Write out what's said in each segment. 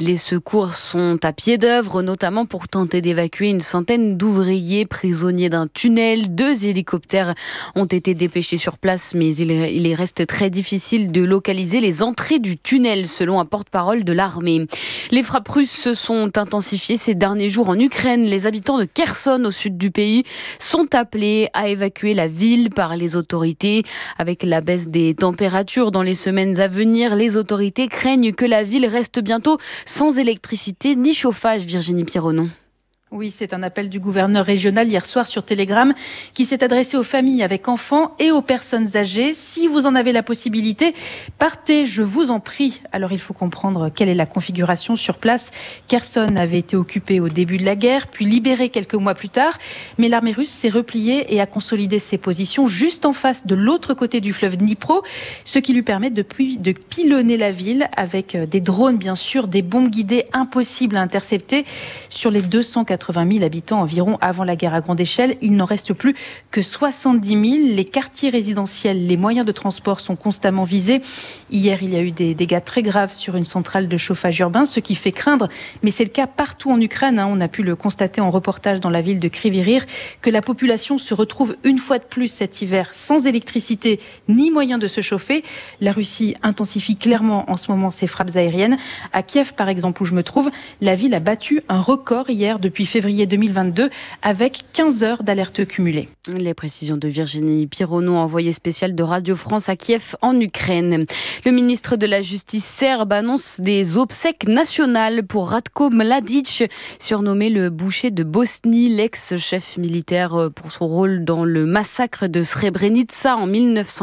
Les secours sont à pied d'œuvre, notamment pour tenter d'évacuer une centaine d'ouvriers prisonniers d'un tunnel. 2 hélicoptères ont été dépêchés sur place, mais il reste très difficile de localiser les entrées du tunnel, selon un porte-parole de l'armée. Les frappes russes se sont intensifiées ces derniers jours en Ukraine. Les habitants de Kherson, au sud du pays, sont appelés à évacuer la ville par les autorités. Avec la baisse des températures dans les semaines à venir, les autorités craignent que la ville reste bientôt sans électricité ni chauffage. Virginie Pironnon. Oui, c'est un appel du gouverneur régional hier soir sur Telegram qui s'est adressé aux familles avec enfants et aux personnes âgées. Si vous en avez la possibilité, partez, je vous en prie. Alors il faut comprendre quelle est la configuration sur place. Kherson avait été occupée au début de la guerre, puis libérée quelques mois plus tard. Mais l'armée russe s'est repliée et a consolidé ses positions juste en face de l'autre côté du fleuve Dnipro, ce qui lui permet de pilonner la ville avec des drones, bien sûr, des bombes guidées impossibles à intercepter. Sur les 280 000 habitants environ avant la guerre à grande échelle, il n'en reste plus que 70 000. Les quartiers résidentiels, les moyens de transport sont constamment visés. Hier, il y a eu des dégâts très graves sur une centrale de chauffage urbain, ce qui fait craindre, mais c'est le cas partout en Ukraine. On a pu le constater en reportage dans la ville de Kryvyi Rih, que la population se retrouve une fois de plus cet hiver sans électricité ni moyen de se chauffer. La Russie intensifie clairement en ce moment ses frappes aériennes. À Kiev, par exemple, où je me trouve, la ville a battu un record hier depuis février 2022 avec 15 heures d'alerte cumulée. Les précisions de Virginie Pironneau, envoyée spéciale de Radio France à Kiev en Ukraine. Le ministre de la Justice serbe annonce des obsèques nationales pour Ratko Mladic, surnommé le boucher de Bosnie, l'ex-chef militaire pour son rôle dans le massacre de Srebrenica en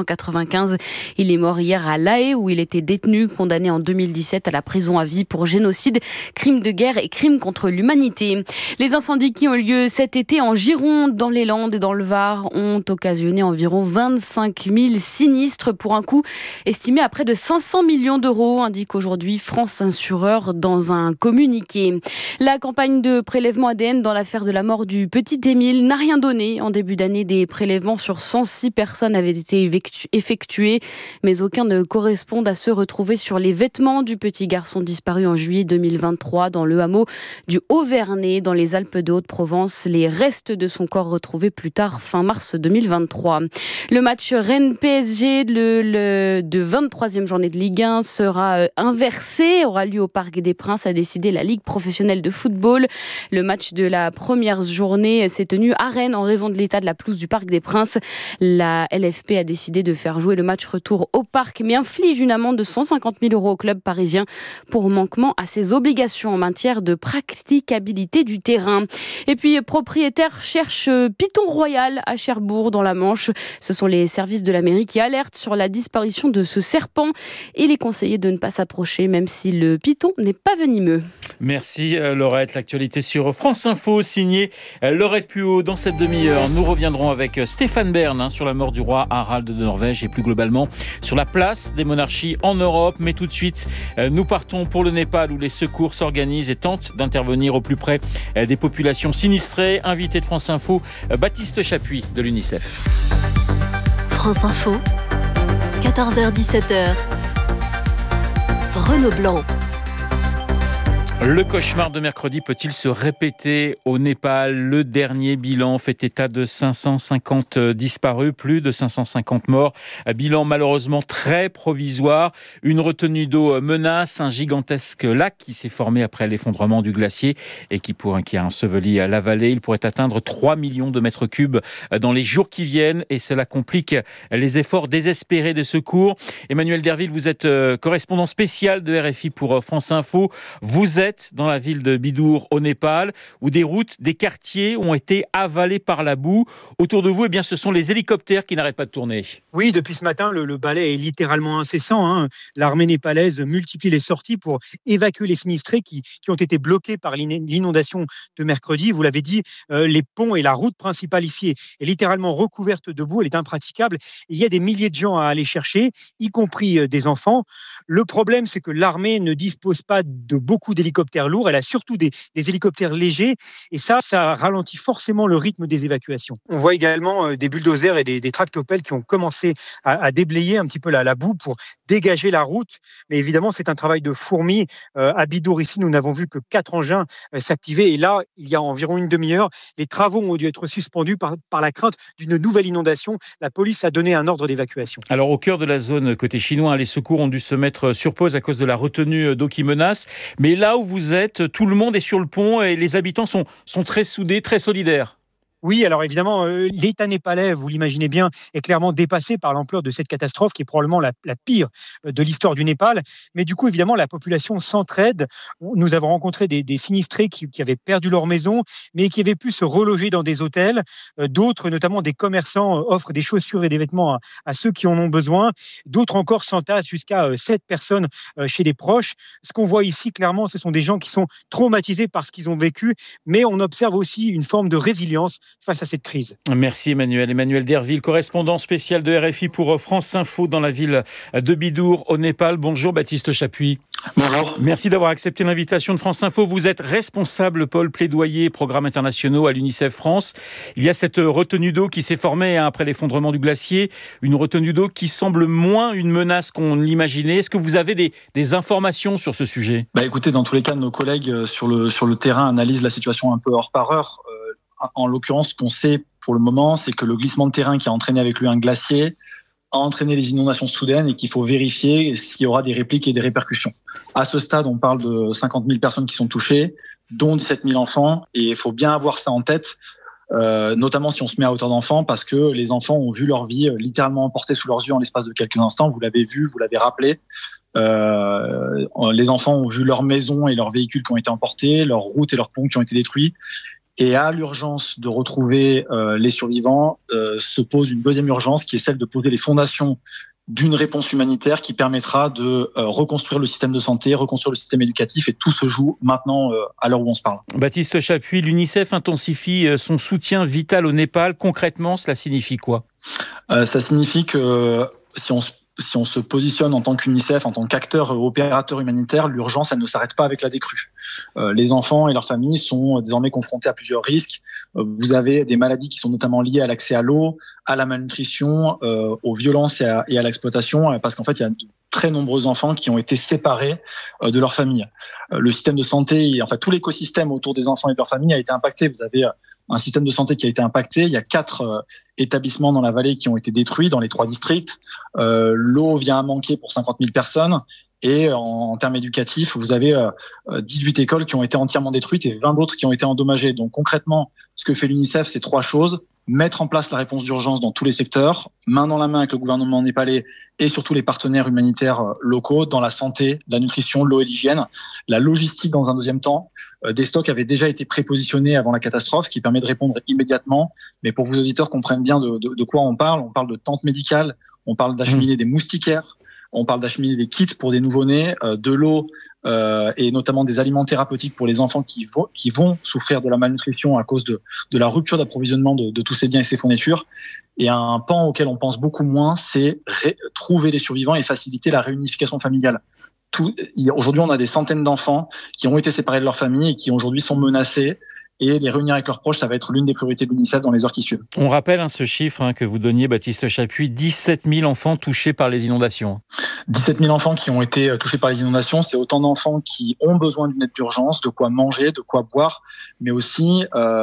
1995. Il est mort hier à La Haye où il était détenu, condamné en 2017 à la prison à vie pour génocide, crime de guerre et crime contre l'humanité. Les incendies qui ont lieu cet été en Gironde, dans les Landes et dans le Var ont occasionné environ 25 000 sinistres pour un coût estimé à près de 500 millions d'euros, indique aujourd'hui France Assureur dans un communiqué. La campagne de prélèvement ADN dans l'affaire de la mort du petit Émile n'a rien donné. En début d'année, des prélèvements sur 106 personnes avaient été effectués, mais aucun ne correspond à ceux retrouvés sur les vêtements du petit garçon disparu en juillet 2023 dans le hameau du Haut-Vernay, dans les Alpes de Haute-Provence. Les restes de son corps retrouvés plus tard, fin mars 2023. Le match Rennes-PSG de 23e journée de Ligue 1 sera inversé, aura lieu au Parc des Princes, a décidé la Ligue professionnelle de football. Le match de la première journée s'est tenu à Rennes en raison de l'état de la pelouse du Parc des Princes. La LFP a décidé de faire jouer le match retour au parc, mais inflige une amende de 150 000 euros au club parisien pour manquement à ses obligations en matière de praticabilité du terrain. Et puis, propriétaire cherche python royal à Cherbourg, dans la Manche. Ce sont les services de la mairie qui alertent sur la disparition de ce serpent. Il est conseillé de ne pas s'approcher, même si le python n'est pas venimeux. Merci Laurette. L'actualité sur France Info, signée Laurette Puot. Dans cette demi-heure, nous reviendrons avec Stéphane Bern sur la mort du roi Harald de Norvège et plus globalement sur la place des monarchies en Europe. Mais tout de suite, nous partons pour le Népal où les secours s'organisent et tentent d'intervenir au plus près des populations sinistrées. Invité de France Info, Baptiste Chapuis de l'UNICEF. France Info, 14h-17h. Renaud Blanc. Le cauchemar de mercredi peut-il se répéter au Népal ? Le dernier bilan fait état de 550 disparus, plus de 550 morts. Bilan malheureusement très provisoire. Une retenue d'eau menace un gigantesque lac qui s'est formé après l'effondrement du glacier et qui a enseveli la vallée. Il pourrait atteindre 3 millions de mètres cubes dans les jours qui viennent et cela complique les efforts désespérés de secours. Emmanuel Derville, vous êtes correspondant spécial de RFI pour France Info. Vous êtes dans la ville de Bidour au Népal où des routes, des quartiers ont été avalés par la boue. Autour de vous, eh bien, ce sont les hélicoptères qui n'arrêtent pas de tourner. Oui, depuis ce matin, le balai est littéralement incessant. L'armée népalaise multiplie les sorties pour évacuer les sinistrés qui ont été bloqués par l'inondation de mercredi. Vous l'avez dit, les ponts et la route principale ici est littéralement recouverte de boue. Elle est impraticable. Il y a des milliers de gens à aller chercher, y compris des enfants. Le problème, c'est que l'armée ne dispose pas de beaucoup d'hélicoptères hélicoptères lourds, elle a surtout des hélicoptères légers. Et ça ralentit forcément le rythme des évacuations. On voit également des bulldozers et des tractopelles qui ont commencé à déblayer un petit peu la boue pour dégager la route. Mais évidemment, c'est un travail de fourmi. À Bidour, ici, nous n'avons vu que 4 engins s'activer. Et là, il y a environ une demi-heure, les travaux ont dû être suspendus par la crainte d'une nouvelle inondation. La police a donné un ordre d'évacuation. Alors, au cœur de la zone côté chinois, les secours ont dû se mettre sur pause à cause de la retenue d'eau qui menace. Mais là où vous êtes, tout le monde est sur le pont et les habitants sont très soudés, très solidaires. Oui, alors évidemment, l'État népalais, vous l'imaginez bien, est clairement dépassé par l'ampleur de cette catastrophe qui est probablement la pire de l'histoire du Népal. Mais du coup, évidemment, la population s'entraide. Nous avons rencontré des sinistrés qui avaient perdu leur maison, mais qui avaient pu se reloger dans des hôtels. D'autres, notamment des commerçants, offrent des chaussures et des vêtements à ceux qui en ont besoin. D'autres encore s'entassent jusqu'à 7 personnes chez des proches. Ce qu'on voit ici, clairement, ce sont des gens qui sont traumatisés par ce qu'ils ont vécu, mais on observe aussi une forme de résilience face à cette crise. Merci Emmanuel. Emmanuel Derville, correspondant spécial de RFI pour France Info dans la ville de Bidour au Népal. Bonjour Baptiste Chapuis. Bonjour. Merci d'avoir accepté l'invitation de France Info. Vous êtes responsable pôle plaidoyer programmes internationaux à l'UNICEF France. Il y a cette retenue d'eau qui s'est formée après l'effondrement du glacier, une retenue d'eau qui semble moins une menace qu'on l'imaginait. Est-ce que vous avez des informations sur ce sujet ? Écoutez, dans tous les cas, nos collègues sur le terrain analysent la situation un peu heure par heure. En l'occurrence, ce qu'on sait pour le moment, c'est que le glissement de terrain qui a entraîné avec lui un glacier a entraîné les inondations soudaines et qu'il faut vérifier s'il y aura des répliques et des répercussions. À ce stade, on parle de 50 000 personnes qui sont touchées, dont 17 000 enfants, et il faut bien avoir ça en tête, notamment si on se met à hauteur d'enfants, parce que les enfants ont vu leur vie littéralement emportée sous leurs yeux en l'espace de quelques instants. Vous l'avez vu, vous l'avez rappelé. Les enfants ont vu leurs maisons et leurs véhicules qui ont été emportés, leurs routes et leurs ponts qui ont été détruits. Et à l'urgence de retrouver les survivants, se pose une deuxième urgence qui est celle de poser les fondations d'une réponse humanitaire qui permettra de reconstruire le système de santé, reconstruire le système éducatif, et tout se joue maintenant à l'heure où on se parle. Baptiste Chapuis, l'UNICEF intensifie son soutien vital au Népal. Concrètement, cela signifie quoi ? Ça signifie que si on se positionne en tant qu'UNICEF, en tant qu'acteur opérateur humanitaire, l'urgence, elle ne s'arrête pas avec la décrue. Les enfants et leurs familles sont désormais confrontés à plusieurs risques. Vous avez des maladies qui sont notamment liées à l'accès à l'eau, à la malnutrition, aux violences et à l'exploitation, parce qu'en fait, il y a de très nombreux enfants qui ont été séparés de leur famille. Le système de santé, tout l'écosystème autour des enfants et de leur famille a été impacté. Vous avez un système de santé qui a été impacté. Il y a 4 établissements dans la vallée qui ont été détruits dans les 3 districts. L'eau vient à manquer pour 50 000 personnes. Et en termes éducatifs, vous avez 18 écoles qui ont été entièrement détruites et 20 autres qui ont été endommagées. Donc concrètement, ce que fait l'UNICEF, c'est 3 choses. Mettre en place la réponse d'urgence dans tous les secteurs, main dans la main avec le gouvernement népalais et surtout les partenaires humanitaires locaux dans la santé, la nutrition, l'eau et l'hygiène. La logistique dans un deuxième temps. Des stocks avaient déjà été prépositionnés avant la catastrophe, ce qui permet de répondre immédiatement. Mais pour que vos auditeurs comprennent bien de quoi on parle de tentes médicales, on parle d'acheminer des moustiquaires, on parle d'acheminer des kits pour des nouveau-nés, de l'eau et notamment des aliments thérapeutiques pour les enfants qui vont souffrir de la malnutrition à cause de la rupture d'approvisionnement de tous ces biens et ces fournitures. Et un pan auquel on pense beaucoup moins, c'est trouver les survivants et faciliter la réunification familiale. Aujourd'hui, on a des centaines d'enfants qui ont été séparés de leur famille et qui aujourd'hui sont menacés. Et les réunir avec leurs proches, ça va être l'une des priorités de l'UNICEF dans les heures qui suivent. On rappelle ce chiffre que vous donniez, Baptiste Chapuis, 17 000 enfants touchés par les inondations. 17 000 enfants qui ont été touchés par les inondations, c'est autant d'enfants qui ont besoin d'une aide d'urgence, de quoi manger, de quoi boire, mais aussi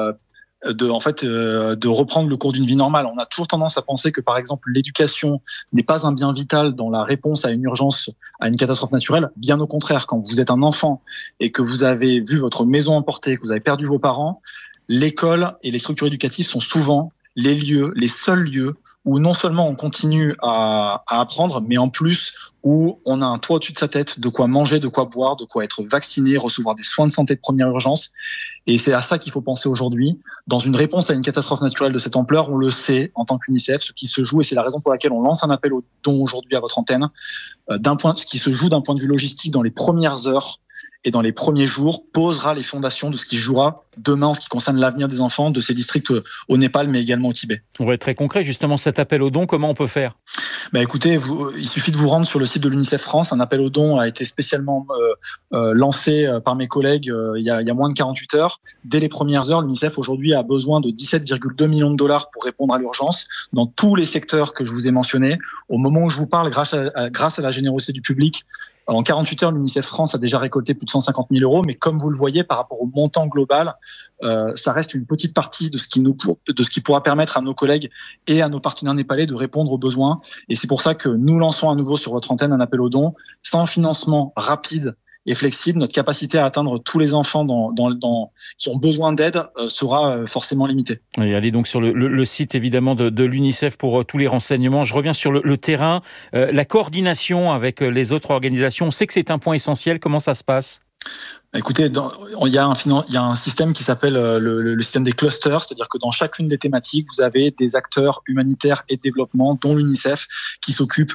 de reprendre le cours d'une vie normale. On a toujours tendance à penser que, par exemple, l'éducation n'est pas un bien vital dans la réponse à une urgence, à une catastrophe naturelle. Bien au contraire, quand vous êtes un enfant et que vous avez vu votre maison emportée, que vous avez perdu vos parents, l'école et les structures éducatives sont souvent les seuls lieux où non seulement on continue à apprendre, mais en plus où on a un toit au-dessus de sa tête, de quoi manger, de quoi boire, de quoi être vacciné, recevoir des soins de santé de première urgence. Et c'est à ça qu'il faut penser aujourd'hui. Dans une réponse à une catastrophe naturelle de cette ampleur, on le sait en tant qu'UNICEF, ce qui se joue, et c'est la raison pour laquelle on lance un appel au don aujourd'hui à votre antenne, ce qui se joue d'un point de vue logistique dans les premières heures et dans les premiers jours posera les fondations de ce qui jouera demain en ce qui concerne l'avenir des enfants de ces districts au Népal, mais également au Tibet. On va être très concret, justement, cet appel aux dons, comment on peut faire ? Écoutez, il suffit de vous rendre sur le site de l'UNICEF France. Un appel aux dons a été spécialement lancé par mes collègues il y a moins de 48 heures. Dès les premières heures, l'UNICEF aujourd'hui a besoin de 17,2 millions de dollars pour répondre à l'urgence dans tous les secteurs que je vous ai mentionnés. Au moment où je vous parle, grâce à la générosité du public, en 48 heures, l'UNICEF France a déjà récolté plus de 150 000 euros, mais comme vous le voyez, par rapport au montant global, ça reste une petite partie de ce qui pourra permettre à nos collègues et à nos partenaires népalais de répondre aux besoins. Et c'est pour ça que nous lançons à nouveau sur votre antenne un appel aux dons. Sans financement rapide et flexible, notre capacité à atteindre tous les enfants qui ont besoin d'aide sera forcément limitée. Et allez donc sur le site évidemment de l'UNICEF pour tous les renseignements. Je reviens sur le terrain, la coordination avec les autres organisations. On sait que c'est un point essentiel. Comment ça se passe ? Écoutez, il y a un système qui s'appelle le système des clusters, c'est-à-dire que dans chacune des thématiques, vous avez des acteurs humanitaires et de développement, dont l'UNICEF, qui s'occupent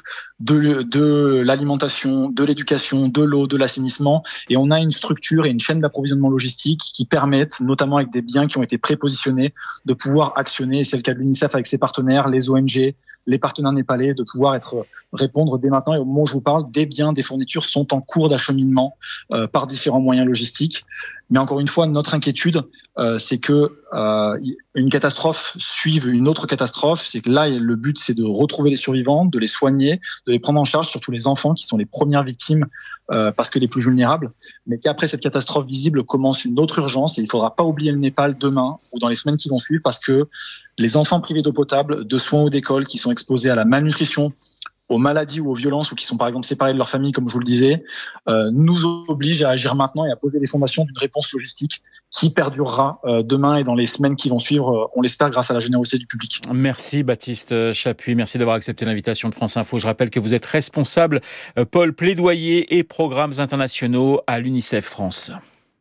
de l'alimentation, de l'éducation, de l'eau, de l'assainissement. Et on a une structure et une chaîne d'approvisionnement logistique qui permettent, notamment avec des biens qui ont été prépositionnés, de pouvoir actionner, et c'est le cas de l'UNICEF avec ses partenaires, les ONG, les partenaires népalais, de pouvoir répondre dès maintenant. Et au moment où je vous parle, des biens, des fournitures sont en cours d'acheminement par différents moyens logistiques. Mais encore une fois, notre inquiétude, c'est que une catastrophe suive une autre catastrophe. C'est que là, le but, c'est de retrouver les survivants, de les soigner, de les prendre en charge, surtout les enfants qui sont les premières victimes parce que les plus vulnérables. Mais qu'après cette catastrophe visible commence une autre urgence et il ne faudra pas oublier le Népal demain ou dans les semaines qui vont suivre parce que les enfants privés d'eau potable, de soins ou d'école qui sont exposés à la malnutrition, aux maladies ou aux violences ou qui sont par exemple séparés de leur famille, comme je vous le disais, nous obligent à agir maintenant et à poser les fondations d'une réponse logistique qui perdurera demain et dans les semaines qui vont suivre, on l'espère, grâce à la générosité du public. Merci Baptiste Chapuis, merci d'avoir accepté l'invitation de France Info. Je rappelle que vous êtes responsable pôle plaidoyer et programmes internationaux à l'UNICEF France.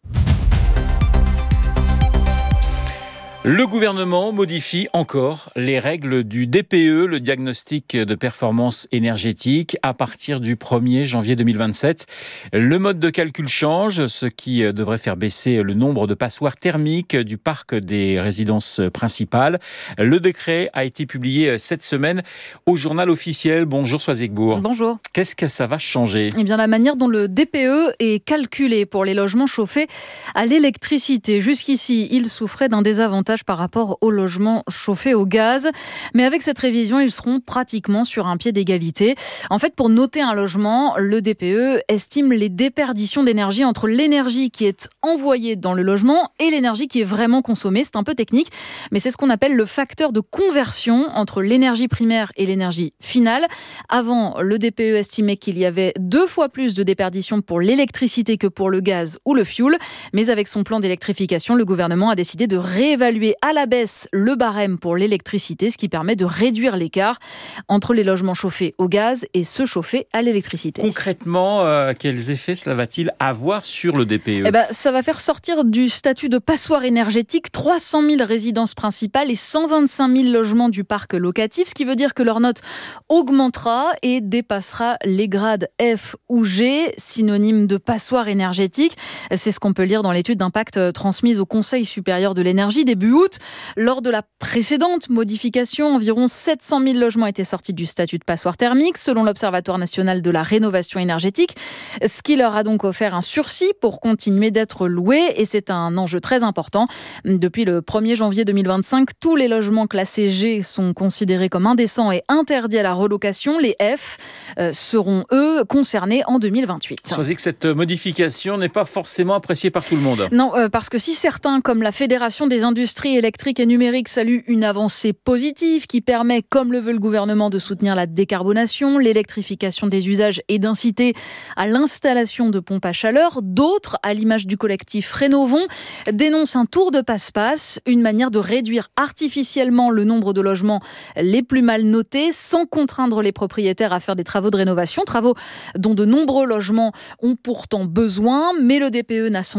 Le gouvernement modifie encore les règles du DPE, le diagnostic de performance énergétique, à partir du 1er janvier 2027. Le mode de calcul change, ce qui devrait faire baisser le nombre de passoires thermiques du parc des résidences principales. Le décret a été publié cette semaine au journal officiel. Bonjour Soisigbourg. Bonjour. Qu'est-ce que ça va changer ? Eh bien, la manière dont le DPE est calculé pour les logements chauffés à l'électricité. Jusqu'ici, il souffrait d'un désavantage par rapport aux logements chauffés au gaz. Mais avec cette révision, ils seront pratiquement sur un pied d'égalité. En fait, pour noter un logement, le DPE estime les déperditions d'énergie entre l'énergie qui est envoyée dans le logement et l'énergie qui est vraiment consommée. C'est un peu technique, mais c'est ce qu'on appelle le facteur de conversion entre l'énergie primaire et l'énergie finale. Avant, le DPE estimait qu'il y avait 2 fois plus de déperditions pour l'électricité que pour le gaz ou le fioul. Mais avec son plan d'électrification, le gouvernement a décidé de réévaluer à la baisse le barème pour l'électricité, ce qui permet de réduire l'écart entre les logements chauffés au gaz et ceux chauffés à l'électricité. Concrètement, quels effets cela va-t-il avoir sur le DPE ? Ça va faire sortir du statut de passoire énergétique 300 000 résidences principales et 125 000 logements du parc locatif, ce qui veut dire que leur note augmentera et dépassera les grades F ou G, synonyme de passoire énergétique. C'est ce qu'on peut lire dans l'étude d'impact transmise au Conseil supérieur de l'énergie début août. Lors de la précédente modification, environ 700 000 logements étaient sortis du statut de passoire thermique, selon l'Observatoire national de la rénovation énergétique, ce qui leur a donc offert un sursis pour continuer d'être loués, et c'est un enjeu très important. Depuis le 1er janvier 2025, tous les logements classés G sont considérés comme indécents et interdits à la relocation. Les F seront, eux, concernés en 2028. Soyez que cette modification n'est pas forcément appréciée par tout le monde. Non, parce que si certains, comme la Fédération des industries électriques et numériques, saluent une avancée positive qui permet, comme le veut le gouvernement, de soutenir la décarbonation, l'électrification des usages et d'inciter à l'installation de pompes à chaleur, d'autres, à l'image du collectif Rénovons, dénoncent un tour de passe-passe, une manière de réduire artificiellement le nombre de logements les plus mal notés, sans contraindre les propriétaires à faire des travaux de rénovation, travaux dont de nombreux logements ont pourtant besoin, mais le DPE n'a sans doute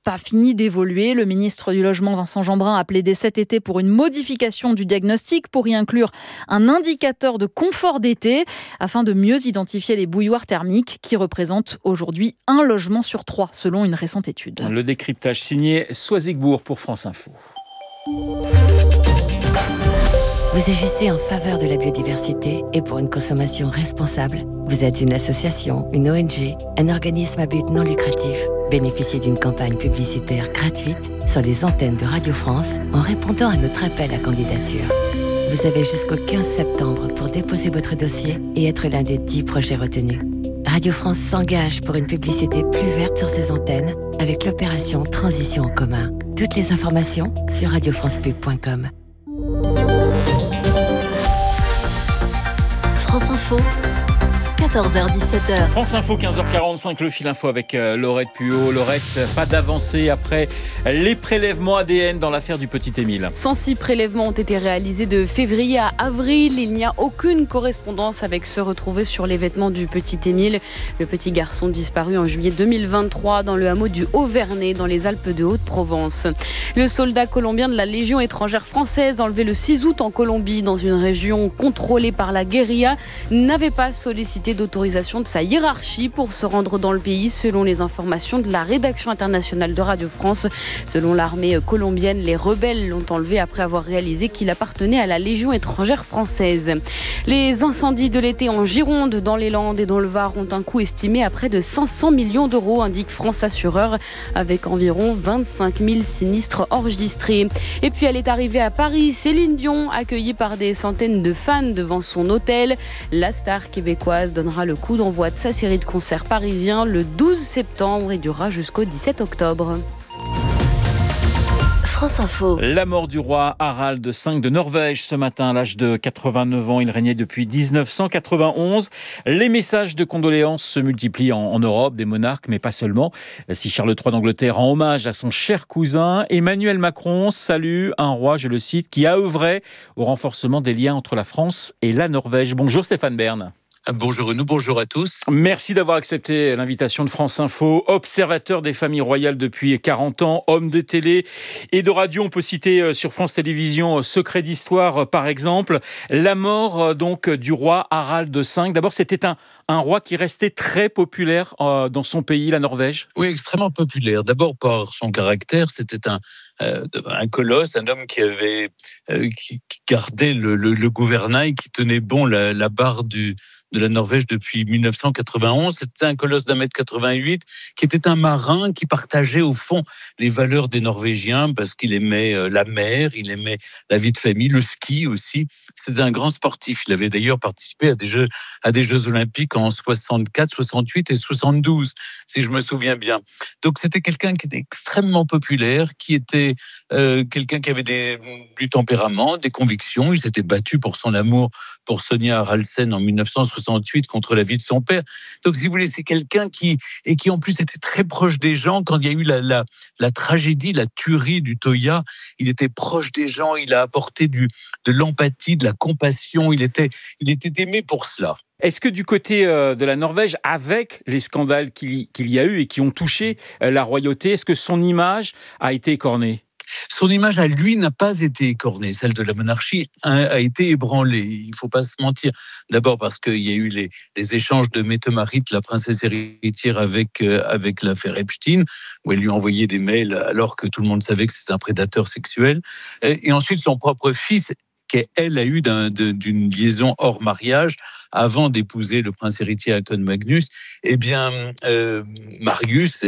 pas fini d'évoluer. Le ministre du Logement, Vincent Jeanbrun, a plaidé cet été pour une modification du diagnostic pour y inclure un indicateur de confort d'été afin de mieux identifier les bouilloires thermiques qui représentent aujourd'hui un logement sur 3 selon une récente étude. Le décryptage signé Soisigbourg pour France Info. Vous agissez en faveur de la biodiversité et pour une consommation responsable. Vous êtes une association, une ONG, un organisme à but non lucratif. Bénéficiez d'une campagne publicitaire gratuite sur les antennes de Radio France en répondant à notre appel à candidature. Vous avez jusqu'au 15 septembre pour déposer votre dossier et être l'un des 10 projets retenus. Radio France s'engage pour une publicité plus verte sur ses antennes avec l'opération Transition en commun. Toutes les informations sur radiofrancepub.com. France Info, 14h-17h. France Info, 15h45, le fil info avec Laurette Puot. Laurette, pas d'avancée après les prélèvements ADN dans l'affaire du petit Émile. 106 prélèvements ont été réalisés de février à avril. Il n'y a aucune correspondance avec ceux retrouvés sur les vêtements du petit Émile. Le petit garçon disparu en juillet 2023 dans le hameau du Haut-Vernay, dans les Alpes de Haute-Provence. Le soldat colombien de la Légion étrangère française, enlevé le 6 août en Colombie, dans une région contrôlée par la guérilla, n'avait pas sollicité d'autorisation de sa hiérarchie pour se rendre dans le pays, selon les informations de la rédaction internationale de Radio France. Selon l'armée colombienne, les rebelles l'ont enlevé après avoir réalisé qu'il appartenait à la Légion étrangère française. Les incendies de l'été en Gironde, dans les Landes et dans le Var ont un coût estimé à près de 500 millions d'euros, indique France Assureur, avec environ 25 000 sinistres enregistrés. Et puis elle est arrivée à Paris, Céline Dion, accueillie par des centaines de fans devant son hôtel. La star québécoise donnera le coup d'envoi de sa série de concerts parisiens le 12 septembre et durera jusqu'au 17 octobre. France Info. La mort du roi Harald V de Norvège ce matin à l'âge de 89 ans. Il régnait depuis 1991. Les messages de condoléances se multiplient en Europe, des monarques, mais pas seulement. Si Charles III d'Angleterre rend hommage à son cher cousin, Emmanuel Macron salue un roi, je le cite, qui a œuvré au renforcement des liens entre la France et la Norvège. Bonjour Stéphane Bern. Bonjour Renaud, bonjour à tous. Merci d'avoir accepté l'invitation de France Info. Observateur des familles royales depuis 40 ans, homme de télé et de radio. On peut citer sur France Télévisions Secret d'Histoire par exemple. La mort donc du roi Harald V. D'abord, c'était un roi qui restait très populaire dans son pays, la Norvège. Oui, extrêmement populaire. D'abord par son caractère, c'était un colosse, un homme qui gardait le gouvernail, qui tenait bon la barre de la Norvège depuis 1991. C'était un colosse d'1m88 qui était un marin qui partageait au fond les valeurs des Norvégiens parce qu'il aimait la mer, il aimait la vie de famille, le ski aussi. C'était un grand sportif. Il avait d'ailleurs participé à des Jeux Olympiques en 64, 68 et 72, si je me souviens bien. Donc c'était quelqu'un qui était extrêmement populaire, qui était quelqu'un qui avait du tempérament, des convictions. Il s'était battu pour son amour pour Sonia Haraldsen en 1968 contre la vie de son père. Donc, si vous voulez, c'est quelqu'un qui en plus était très proche des gens. Quand il y a eu la tragédie, la tuerie du Toya, il était proche des gens, il a apporté de l'empathie, de la compassion, il était aimé pour cela. Est-ce que du côté de la Norvège, avec les scandales qu'il y a eu et qui ont touché la royauté, est-ce que son image a été écornée ? Son image à lui n'a pas été écornée. Celle de la monarchie a été ébranlée. Il ne faut pas se mentir. D'abord parce qu'il y a eu les échanges de Mette-Marit, la princesse héritière, avec l'affaire Epstein, où elle lui envoyait des mails alors que tout le monde savait que c'était un prédateur sexuel. Et ensuite, son propre fils, qu'elle a eu d'une liaison hors mariage, avant d'épouser le prince héritier Haakon Magnus, eh bien, Marius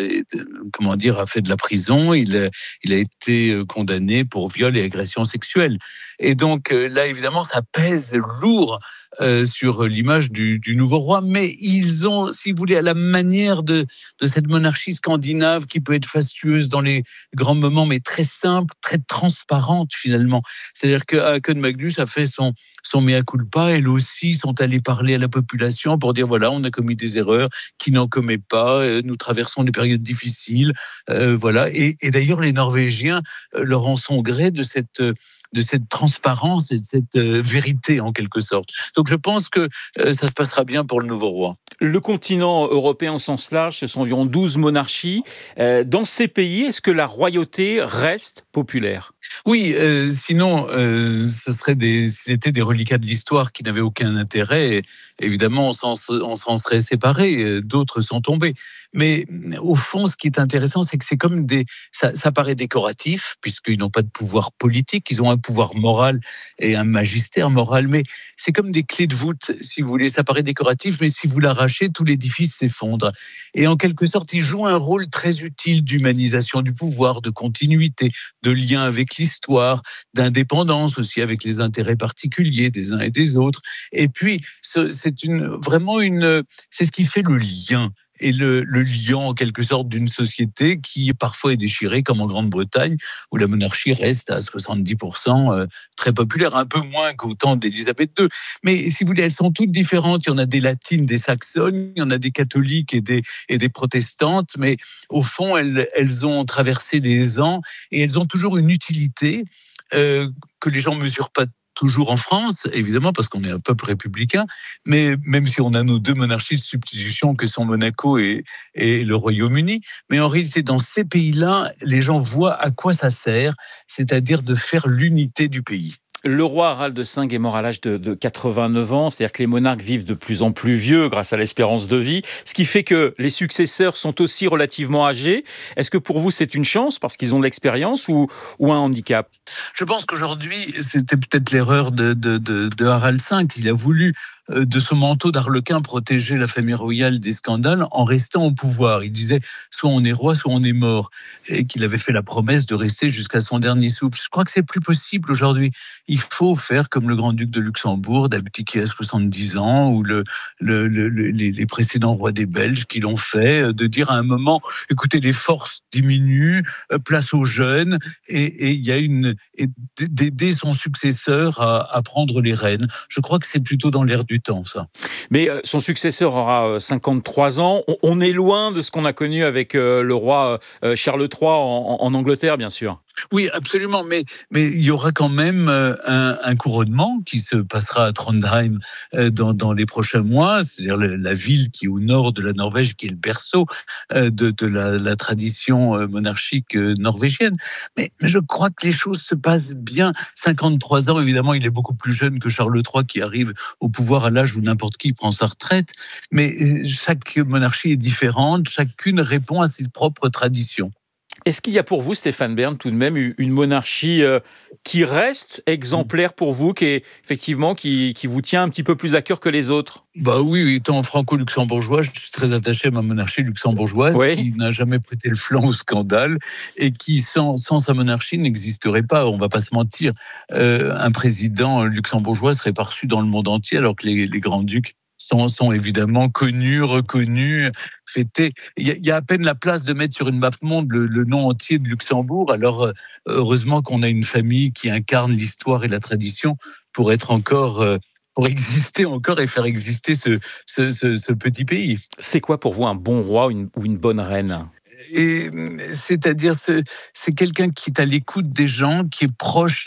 a fait de la prison. Il a été condamné pour viol et agression sexuelle. Et donc là, évidemment, ça pèse lourd sur l'image du nouveau roi. Mais ils ont, si vous voulez, à la manière de cette monarchie scandinave qui peut être fastueuse dans les grands moments, mais très simple, très transparente finalement. C'est-à-dire que Haakon Magnus a fait son mea culpa. Elles aussi sont allées parler à la population pour dire voilà, on a commis des erreurs, qui n'en commet pas, nous traversons des périodes difficiles, voilà. Et d'ailleurs, les Norvégiens leur en sont gré de cette transparence et de cette vérité en quelque sorte. Donc Donc je pense que ça se passera bien pour le nouveau roi. Le continent européen au sens large, ce sont environ 12 monarchies. Dans ces pays, est-ce que la royauté reste populaire ? Oui, sinon, c'était des reliquats de l'histoire qui n'avaient aucun intérêt. Et évidemment, on s'en serait séparés. D'autres sont tombés. Mais au fond, ce qui est intéressant, c'est que c'est comme ça paraît décoratif, puisqu'ils n'ont pas de pouvoir politique. Ils ont un pouvoir moral et un magistère moral. Mais c'est comme des clés de voûte, si vous voulez. Ça paraît décoratif, mais si vous l'arrachez, tout l'édifice s'effondre. Et en quelque sorte, ils jouent un rôle très utile d'humanisation du pouvoir, de continuité, de lien avec l'histoire, d'indépendance aussi avec les intérêts particuliers des uns et des autres. Et puis, c'est ce qui fait le lien. Et le lien, en quelque sorte, d'une société qui parfois est déchirée, comme en Grande-Bretagne, où la monarchie reste à 70% très populaire, un peu moins qu'au temps d'Élisabeth II. Mais si vous voulez, elles sont toutes différentes. Il y en a des latines, des saxonnes, il y en a des catholiques et des protestantes, mais au fond, elles ont traversé les ans et elles ont toujours une utilité que les gens ne mesurent pas toujours en France, évidemment, parce qu'on est un peuple républicain, mais même si on a nos deux monarchies de substitution que sont Monaco et le Royaume-Uni, mais en réalité, dans ces pays-là, les gens voient à quoi ça sert, c'est-à-dire de faire l'unité du pays. Le roi Harald V est mort à l'âge de 89 ans, c'est-à-dire que les monarques vivent de plus en plus vieux grâce à l'espérance de vie, ce qui fait que les successeurs sont aussi relativement âgés. Est-ce que pour vous c'est une chance parce qu'ils ont de l'expérience ou un handicap ? Je pense qu'aujourd'hui, c'était peut-être l'erreur de Harald V. Il a voulu, de son manteau d'arlequin, protéger la famille royale des scandales en restant au pouvoir. Il disait soit on est roi, soit on est mort. Et qu'il avait fait la promesse de rester jusqu'à son dernier souffle. Je crois que c'est plus possible aujourd'hui. Il faut faire comme le grand-duc de Luxembourg, d'abdiquer à 70 ans, ou les précédents rois des Belges qui l'ont fait, de dire à un moment, écoutez, les forces diminuent, place aux jeunes, et il y a d'aider son successeur à prendre les rênes. Je crois que c'est plutôt dans l'air du temps, ça. Mais son successeur aura 53 ans. On est loin de ce qu'on a connu avec le roi Charles III en Angleterre, bien sûr. Oui, absolument, mais il y aura quand même un couronnement qui se passera à Trondheim dans les prochains mois, c'est-à-dire la ville qui est au nord de la Norvège, qui est le berceau de la tradition monarchique norvégienne. Mais je crois que les choses se passent bien. 53 ans, évidemment, il est beaucoup plus jeune que Charles III qui arrive au pouvoir à l'âge où n'importe qui prend sa retraite, mais chaque monarchie est différente, chacune répond à ses propres traditions. Est-ce qu'il y a pour vous, Stéphane Bern, tout de même une monarchie qui reste exemplaire pour vous, qui vous tient un petit peu plus à cœur que les autres ? Bah oui, étant franco-luxembourgeois, je suis très attaché à ma monarchie luxembourgeoise, oui, qui n'a jamais prêté le flanc au scandale et qui, sans sa monarchie, n'existerait pas. On ne va pas se mentir. Un président luxembourgeois serait pas reçu dans le monde entier, alors que les grands-ducs sont évidemment connus, reconnus, fêtés. Il y a à peine la place de mettre sur une map monde le nom entier de Luxembourg. Alors, heureusement qu'on a une famille qui incarne l'histoire et la tradition pour exister encore et faire exister ce petit pays. C'est quoi pour vous un bon roi ou une bonne reine ? Et c'est-à-dire, c'est quelqu'un qui est à l'écoute des gens, qui est proche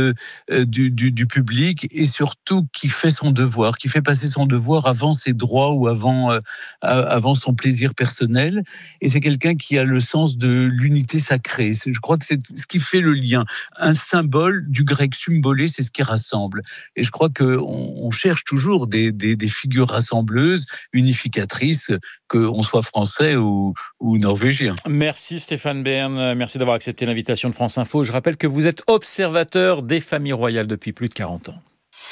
du public et surtout qui fait son devoir, qui fait passer son devoir avant ses droits ou avant son plaisir personnel. Et c'est quelqu'un qui a le sens de l'unité sacrée. Je crois que c'est ce qui fait le lien. Un symbole, du grec symbolé, c'est ce qui rassemble. Et je crois qu'on cherche toujours des figures rassembleuses, unificatrices, qu'on soit français ou norvégien. Merci Stéphane Bern, merci d'avoir accepté l'invitation de France Info. Je rappelle que vous êtes observateur des familles royales depuis plus de 40 ans.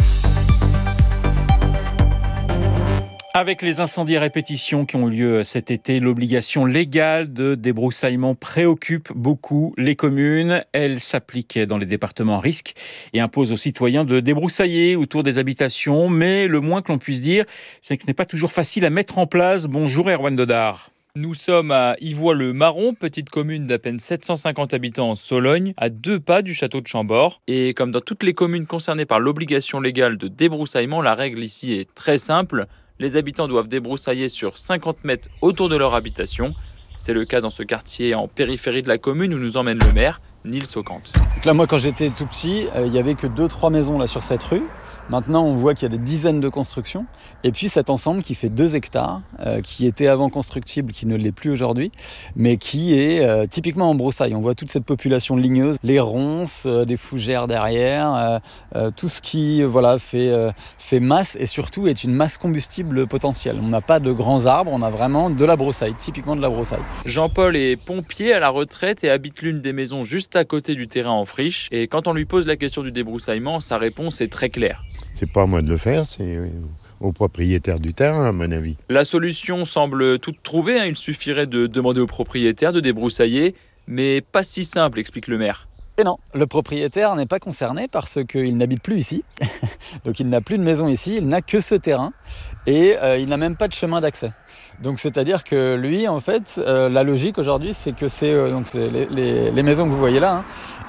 Avec les incendies à répétition qui ont lieu cet été, l'obligation légale de débroussaillement préoccupe beaucoup les communes. Elle s'applique dans les départements à risque et impose aux citoyens de débroussailler autour des habitations. Mais le moins que l'on puisse dire, c'est que ce n'est pas toujours facile à mettre en place. Bonjour Erwan Dodard. Nous sommes à Ivois-le-Marron, petite commune d'à peine 750 habitants en Sologne, à 2 pas du château de Chambord. Et comme dans toutes les communes concernées par l'obligation légale de débroussaillement, la règle ici est très simple. Les habitants doivent débroussailler sur 50 mètres autour de leur habitation. C'est le cas dans ce quartier en périphérie de la commune où nous emmène le maire, Nils Ocante. Là, moi, quand j'étais tout petit, il n'y avait que 2-3 maisons là, sur cette rue. Maintenant, on voit qu'il y a des dizaines de constructions. Et puis cet ensemble qui fait 2 hectares, qui était avant constructible, qui ne l'est plus aujourd'hui, mais qui est typiquement en broussaille. On voit toute cette population ligneuse, les ronces, des fougères derrière, tout ce qui fait masse et surtout est une masse combustible potentielle. On n'a pas de grands arbres, on a vraiment de la broussaille, typiquement de la broussaille. Jean-Paul est pompier à la retraite et habite l'une des maisons juste à côté du terrain en friche. Et quand on lui pose la question du débroussaillement, sa réponse est très claire. C'est pas à moi de le faire, c'est au propriétaire du terrain, à mon avis. La solution semble toute trouvée. Il suffirait de demander au propriétaire de débroussailler, mais pas si simple, explique le maire. Et non, le propriétaire n'est pas concerné parce qu'il n'habite plus ici. Donc il n'a plus de maison ici, il n'a que ce terrain et il n'a même pas de chemin d'accès. Donc c'est-à-dire que lui, en fait, la logique aujourd'hui, c'est que c'est les maisons que vous voyez là,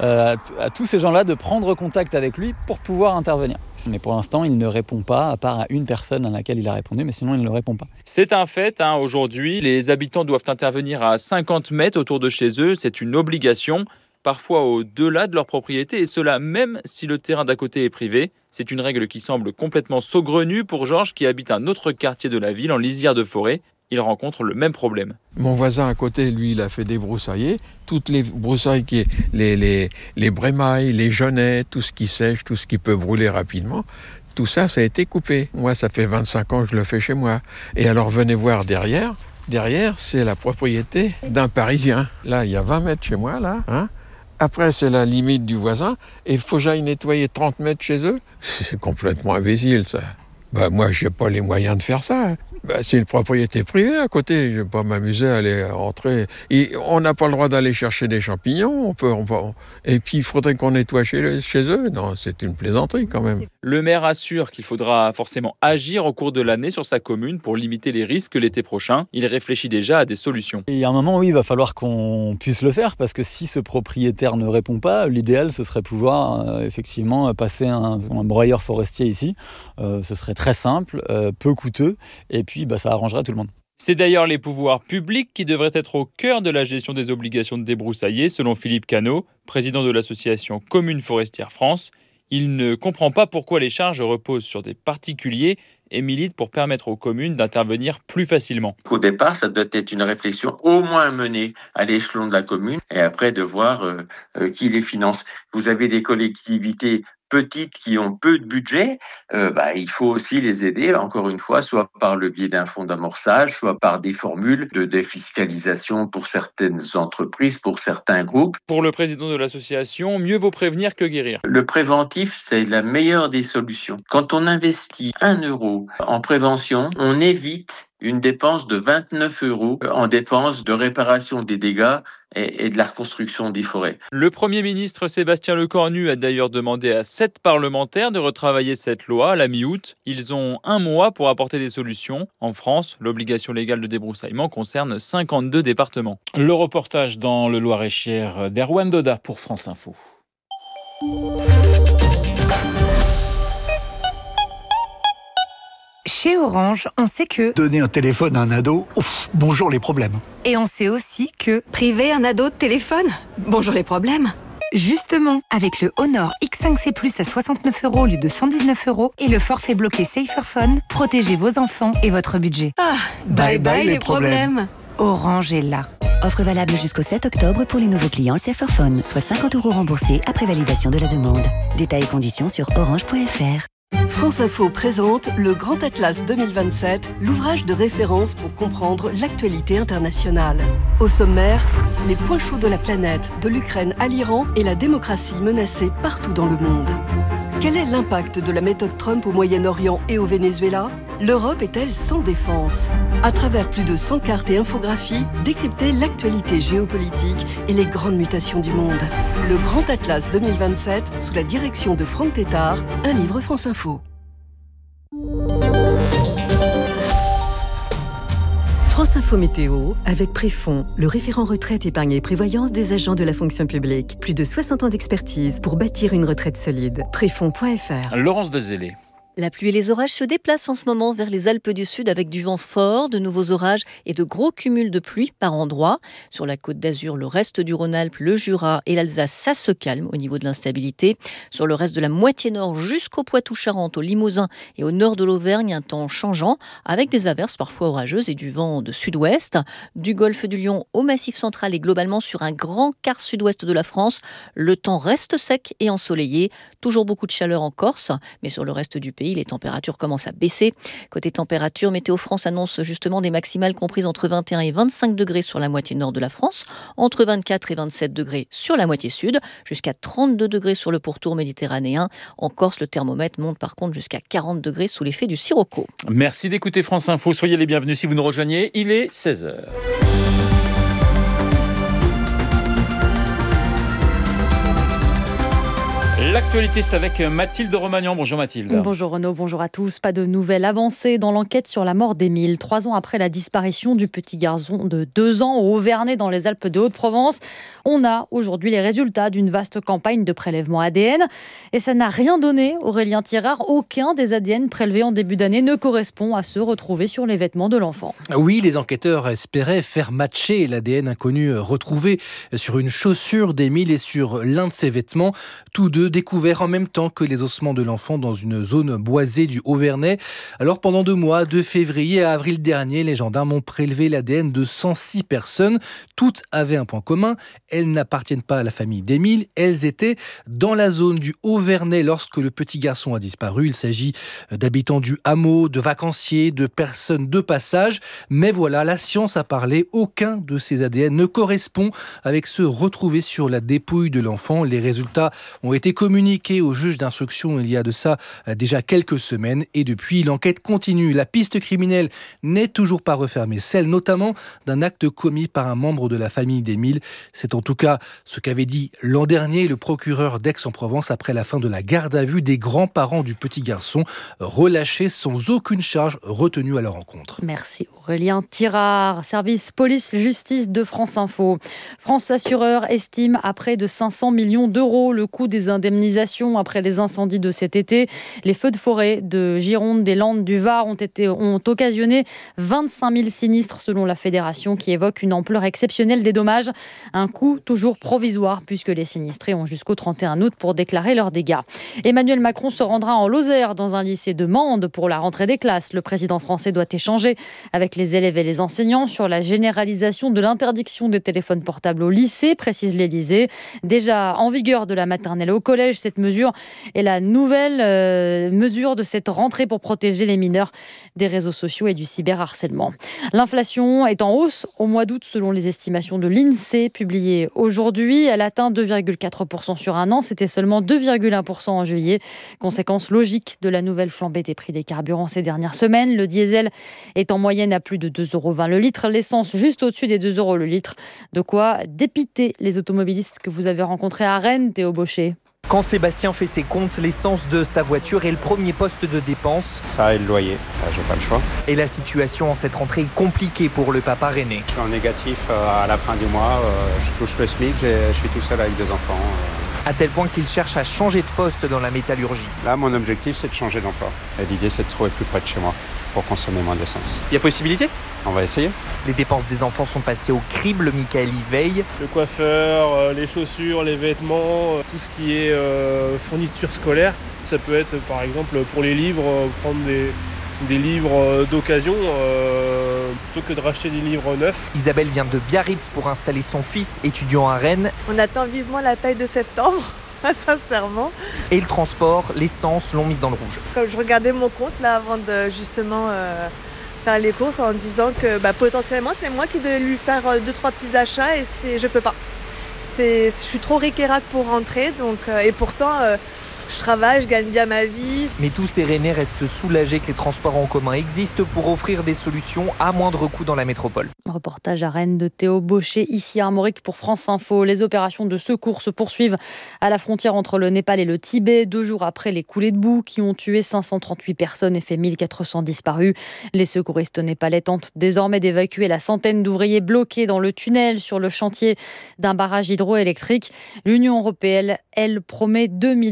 à tous ces gens-là de prendre contact avec lui pour pouvoir intervenir. Mais pour l'instant, il ne répond pas, à part à une personne à laquelle il a répondu, mais sinon il ne répond pas. C'est un fait, aujourd'hui, les habitants doivent intervenir à 50 mètres autour de chez eux, c'est une obligation. Parfois au-delà de leur propriété, et cela même si le terrain d'à côté est privé. C'est une règle qui semble complètement saugrenue pour Georges qui habite un autre quartier de la ville, en lisière de forêt. Il rencontre le même problème. Mon voisin à côté, lui, il a fait débroussailler. Toutes les broussailles, les brémailles, les genêts, tout ce qui sèche, tout ce qui peut brûler rapidement, tout ça, ça a été coupé. Moi, ça fait 25 ans que je le fais chez moi. Et alors, venez voir derrière. Derrière, c'est la propriété d'un Parisien. Là, il y a 20 mètres chez moi, là, Après, c'est la limite du voisin. Et il faut que j'aille nettoyer 30 mètres chez eux. C'est complètement imbécile, ça. Moi, je n'ai pas les moyens de faire ça. C'est une propriété privée à côté. Je ne vais pas m'amuser à aller rentrer. Et on n'a pas le droit d'aller chercher des champignons. Et puis, il faudrait qu'on nettoie chez eux. Non, c'est une plaisanterie quand même. Le maire assure qu'il faudra forcément agir au cours de l'année sur sa commune pour limiter les risques l'été prochain. Il réfléchit déjà à des solutions. Et il y a un moment où il va falloir qu'on puisse le faire parce que si ce propriétaire ne répond pas, l'idéal, ce serait pouvoir effectivement passer un broyeur forestier ici. Ce serait très simple, peu coûteux. Et puis, ça arrangerait tout le monde. C'est d'ailleurs les pouvoirs publics qui devraient être au cœur de la gestion des obligations de débroussailler, selon Philippe Cano, président de l'association Communes Forestières France. Il ne comprend pas pourquoi les charges reposent sur des particuliers et milite pour permettre aux communes d'intervenir plus facilement. Au départ, ça doit être une réflexion au moins menée à l'échelon de la commune et après de voir qui les finance. Vous avez des collectivités petites qui ont peu de budget, il faut aussi les aider, encore une fois, soit par le biais d'un fonds d'amorçage, soit par des formules de défiscalisation pour certaines entreprises, pour certains groupes. Pour le président de l'association, mieux vaut prévenir que guérir. Le préventif, c'est la meilleure des solutions. Quand on investit 1 euro en prévention, on évite une dépense de 29 € en dépenses de réparation des dégâts et de la reconstruction des forêts. Le Premier ministre Sébastien Lecornu a d'ailleurs demandé à 7 parlementaires de retravailler cette loi à la mi-août. Ils ont 1 mois pour apporter des solutions. En France, l'obligation légale de débroussaillement concerne 52 départements. Le reportage dans le Loir-et-Cher d'Erwan Doda pour France Info. Chez Orange, on sait que donner un téléphone à un ado, bonjour les problèmes. Et on sait aussi que priver un ado de téléphone, bonjour les problèmes. Justement, avec le Honor X5C Plus à 69 € au lieu de 119 € et le forfait bloqué Saferphone, protégez vos enfants et votre budget. Bye bye les problèmes. Orange est là. Offre valable jusqu'au 7 octobre pour les nouveaux clients Saferphone, soit 50 € remboursés après validation de la demande. Détails et conditions sur orange.fr. France Info présente le Grand Atlas 2027, l'ouvrage de référence pour comprendre l'actualité internationale. Au sommaire, les points chauds de la planète, de l'Ukraine à l'Iran et la démocratie menacée partout dans le monde. Quel est l'impact de la méthode Trump au Moyen-Orient et au Venezuela ? L'Europe est-elle sans défense ? À travers plus de 100 cartes et infographies, décryptez l'actualité géopolitique et les grandes mutations du monde. Le Grand Atlas 2027, sous la direction de Franck Tétard, un livre France Info. France Info Météo, avec Préfond, le référent retraite, épargne et prévoyance des agents de la fonction publique. Plus de 60 ans d'expertise pour bâtir une retraite solide. Préfond.fr. Laurence Dezellé. La pluie et les orages se déplacent en ce moment vers les Alpes du Sud avec du vent fort, de nouveaux orages et de gros cumuls de pluie par endroits. Sur la Côte d'Azur, le reste du Rhône-Alpes, le Jura et l'Alsace, ça se calme au niveau de l'instabilité. Sur le reste de la moitié nord jusqu'au Poitou-Charentes, au Limousin et au nord de l'Auvergne, un temps changeant avec des averses parfois orageuses et du vent de sud-ouest. Du golfe du Lion au Massif central et globalement sur un grand quart sud-ouest de la France, le temps reste sec et ensoleillé. Toujours beaucoup de chaleur en Corse, mais sur le reste du pays, les températures commencent à baisser. Côté température, Météo France annonce justement des maximales comprises entre 21 et 25 degrés sur la moitié nord de la France, entre 24 et 27 degrés sur la moitié sud, jusqu'à 32 degrés sur le pourtour méditerranéen. En Corse, le thermomètre monte par contre jusqu'à 40 degrés sous l'effet du sirocco. Merci d'écouter France Info. Soyez les bienvenus si vous nous rejoignez. Il est 16h. L'actualité, c'est avec Mathilde Romagnan. Bonjour Mathilde. Bonjour Renaud, bonjour à tous. Pas de nouvelles avancées dans l'enquête sur la mort d'Émile. 3 ans après la disparition du petit garçon de 2 ans au Auvernais dans les Alpes de Haute-Provence, on a aujourd'hui les résultats d'une vaste campagne de prélèvement ADN. Et ça n'a rien donné, Aurélien Tirard. Aucun des ADN prélevés en début d'année ne correspond à ceux retrouvés sur les vêtements de l'enfant. Oui, les enquêteurs espéraient faire matcher l'ADN inconnu retrouvé sur une chaussure d'Émile et sur l'un de ses vêtements. Tous deux découverts en même temps que les ossements de l'enfant dans une zone boisée du Auvernais. Alors pendant 2 mois, de février à avril dernier, les gendarmes ont prélevé l'ADN de 106 personnes. Toutes avaient un point commun, elles n'appartiennent pas à la famille d'Émile, elles étaient dans la zone du Auvernais lorsque le petit garçon a disparu. Il s'agit d'habitants du hameau, de vacanciers, de personnes de passage. Mais voilà, la science a parlé, aucun de ces ADN ne correspond avec ceux retrouvés sur la dépouille de l'enfant. Les résultats ont été communiqué au juge d'instruction il y a de ça déjà quelques semaines et depuis l'enquête continue. La piste criminelle n'est toujours pas refermée, celle notamment d'un acte commis par un membre de la famille d'Émile. C'est en tout cas ce qu'avait dit l'an dernier le procureur d'Aix-en-Provence après la fin de la garde à vue des grands-parents du petit garçon, relâchés sans aucune charge retenue à leur encontre. Merci Aurélien Tirard, service police-justice de France Info. France Assureur estime à près de 500 millions d'euros le coût des indemnisations après les incendies de cet été. Les feux de forêt de Gironde, des Landes, du Var ont occasionné 25 000 sinistres selon la fédération qui évoque une ampleur exceptionnelle des dommages. Un coût toujours provisoire puisque les sinistrés ont jusqu'au 31 août pour déclarer leurs dégâts. Emmanuel Macron se rendra en Lozère dans un lycée de Mende pour la rentrée des classes. Le président français doit échanger avec les élèves et les enseignants sur la généralisation de l'interdiction des téléphones portables au lycée, précise l'Élysée. Déjà en vigueur de la maternelle au collège, cette mesure est la nouvelle mesure de cette rentrée pour protéger les mineurs des réseaux sociaux et du cyberharcèlement. L'inflation est en hausse au mois d'août selon les estimations de l'INSEE publiées aujourd'hui. Elle atteint 2,4% sur un an. C'était seulement 2,1% en juillet. Conséquence logique de la nouvelle flambée des prix des carburants ces dernières semaines. Le diesel est en moyenne à plus de 2,20 € le litre. L'essence juste au-dessus des 2 € le litre. De quoi dépiter les automobilistes que vous avez rencontrés à Rennes, Théo Baucher. Quand Sébastien fait ses comptes, l'essence de sa voiture est le premier poste de dépense. Ça et le loyer, j'ai pas le choix. Et la situation en cette rentrée est compliquée pour le papa rennais. Je suis en négatif à la fin du mois, je touche le SMIC, je suis tout seul avec 2 enfants. À tel point qu'il cherche à changer de poste dans la métallurgie. Là, mon objectif, c'est de changer d'emploi. Et l'idée, c'est de trouver plus près de chez moi pour consommer moins d'essence. Il y a possibilité ? On va essayer. Les dépenses des enfants sont passées au crible, Michael y veille. Le coiffeur, les chaussures, les vêtements, tout ce qui est fourniture scolaire. Ça peut être par exemple pour les livres, prendre des livres d'occasion plutôt que de racheter des livres neufs. Isabelle vient de Biarritz pour installer son fils, étudiant à Rennes. On attend vivement la paye de septembre. Sincèrement. Et le transport, l'essence l'ont mise dans le rouge. Comme je regardais mon compte là avant de justement faire les courses en disant que potentiellement c'est moi qui devais lui faire 2-3 petits achats et je peux pas. Je suis trop ric-et-rac pour rentrer donc et pourtant je travaille, je gagne bien ma vie. Mais tous ces Rennais restent soulagés que les transports en commun existent pour offrir des solutions à moindre coût dans la métropole. Reportage à Rennes de Théo Baucher, ici à Armorique pour France Info. Les opérations de secours se poursuivent à la frontière entre le Népal et le Tibet, 2 jours après les coulées de boue qui ont tué 538 personnes et fait 1400 disparus. Les secouristes népalais tentent désormais d'évacuer la centaine d'ouvriers bloqués dans le tunnel sur le chantier d'un barrage hydroélectrique. L'Union européenne, elle, promet 2 millions d'euros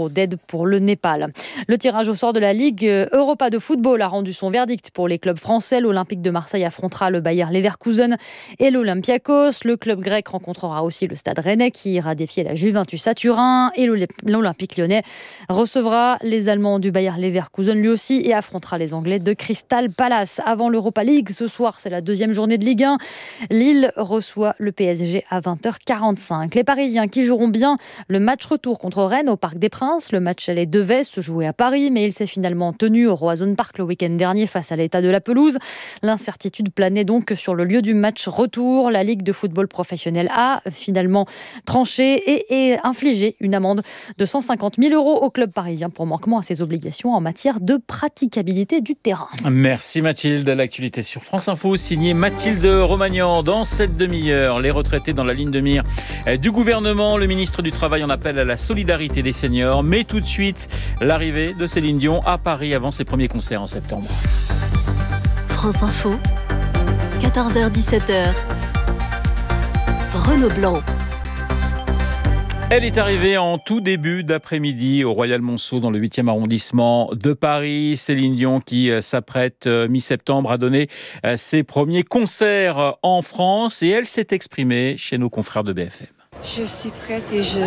€ d'aide pour le Népal. Le tirage au sort de la Ligue Europa de football a rendu son verdict pour les clubs français. L'Olympique de Marseille affrontera le Bayer Leverkusen et l'Olympiakos. Le club grec rencontrera aussi le Stade Rennais qui ira défier la Juventus à Turin. Et l'Olympique lyonnais recevra les Allemands du Bayer Leverkusen lui aussi et affrontera les Anglais de Crystal Palace. Avant l'Europa League, ce soir, c'est la deuxième journée de Ligue 1. Lille reçoit le PSG à 20h45. Les Parisiens qui joueront bien le match retour contre Rennes au Parc des Princes. Le match aller devait se jouer à Paris, mais il s'est finalement tenu au Roazhon Park le week-end dernier face à l'état de la pelouse. L'incertitude planait donc sur le lieu du match retour. La Ligue de football professionnel a finalement tranché et infligé une amende de 150 000 € au club parisien pour manquement à ses obligations en matière de praticabilité du terrain. Merci Mathilde. L'actualité sur France Info, signée Mathilde Romagnan. Dans cette demi-heure, les retraités dans la ligne de mire du gouvernement. Le ministre du Travail en appelle à la solidarité des seniors. Mais tout de suite, l'arrivée de Céline Dion à Paris avance les premiers concerts en septembre. France Info, 14h-17h. Renaud Blanc. Elle est arrivée en tout début d'après-midi au Royal Monceau dans le 8e arrondissement de Paris. Céline Dion qui s'apprête mi-septembre à donner ses premiers concerts en France et elle s'est exprimée chez nos confrères de BFM. Je suis prête et je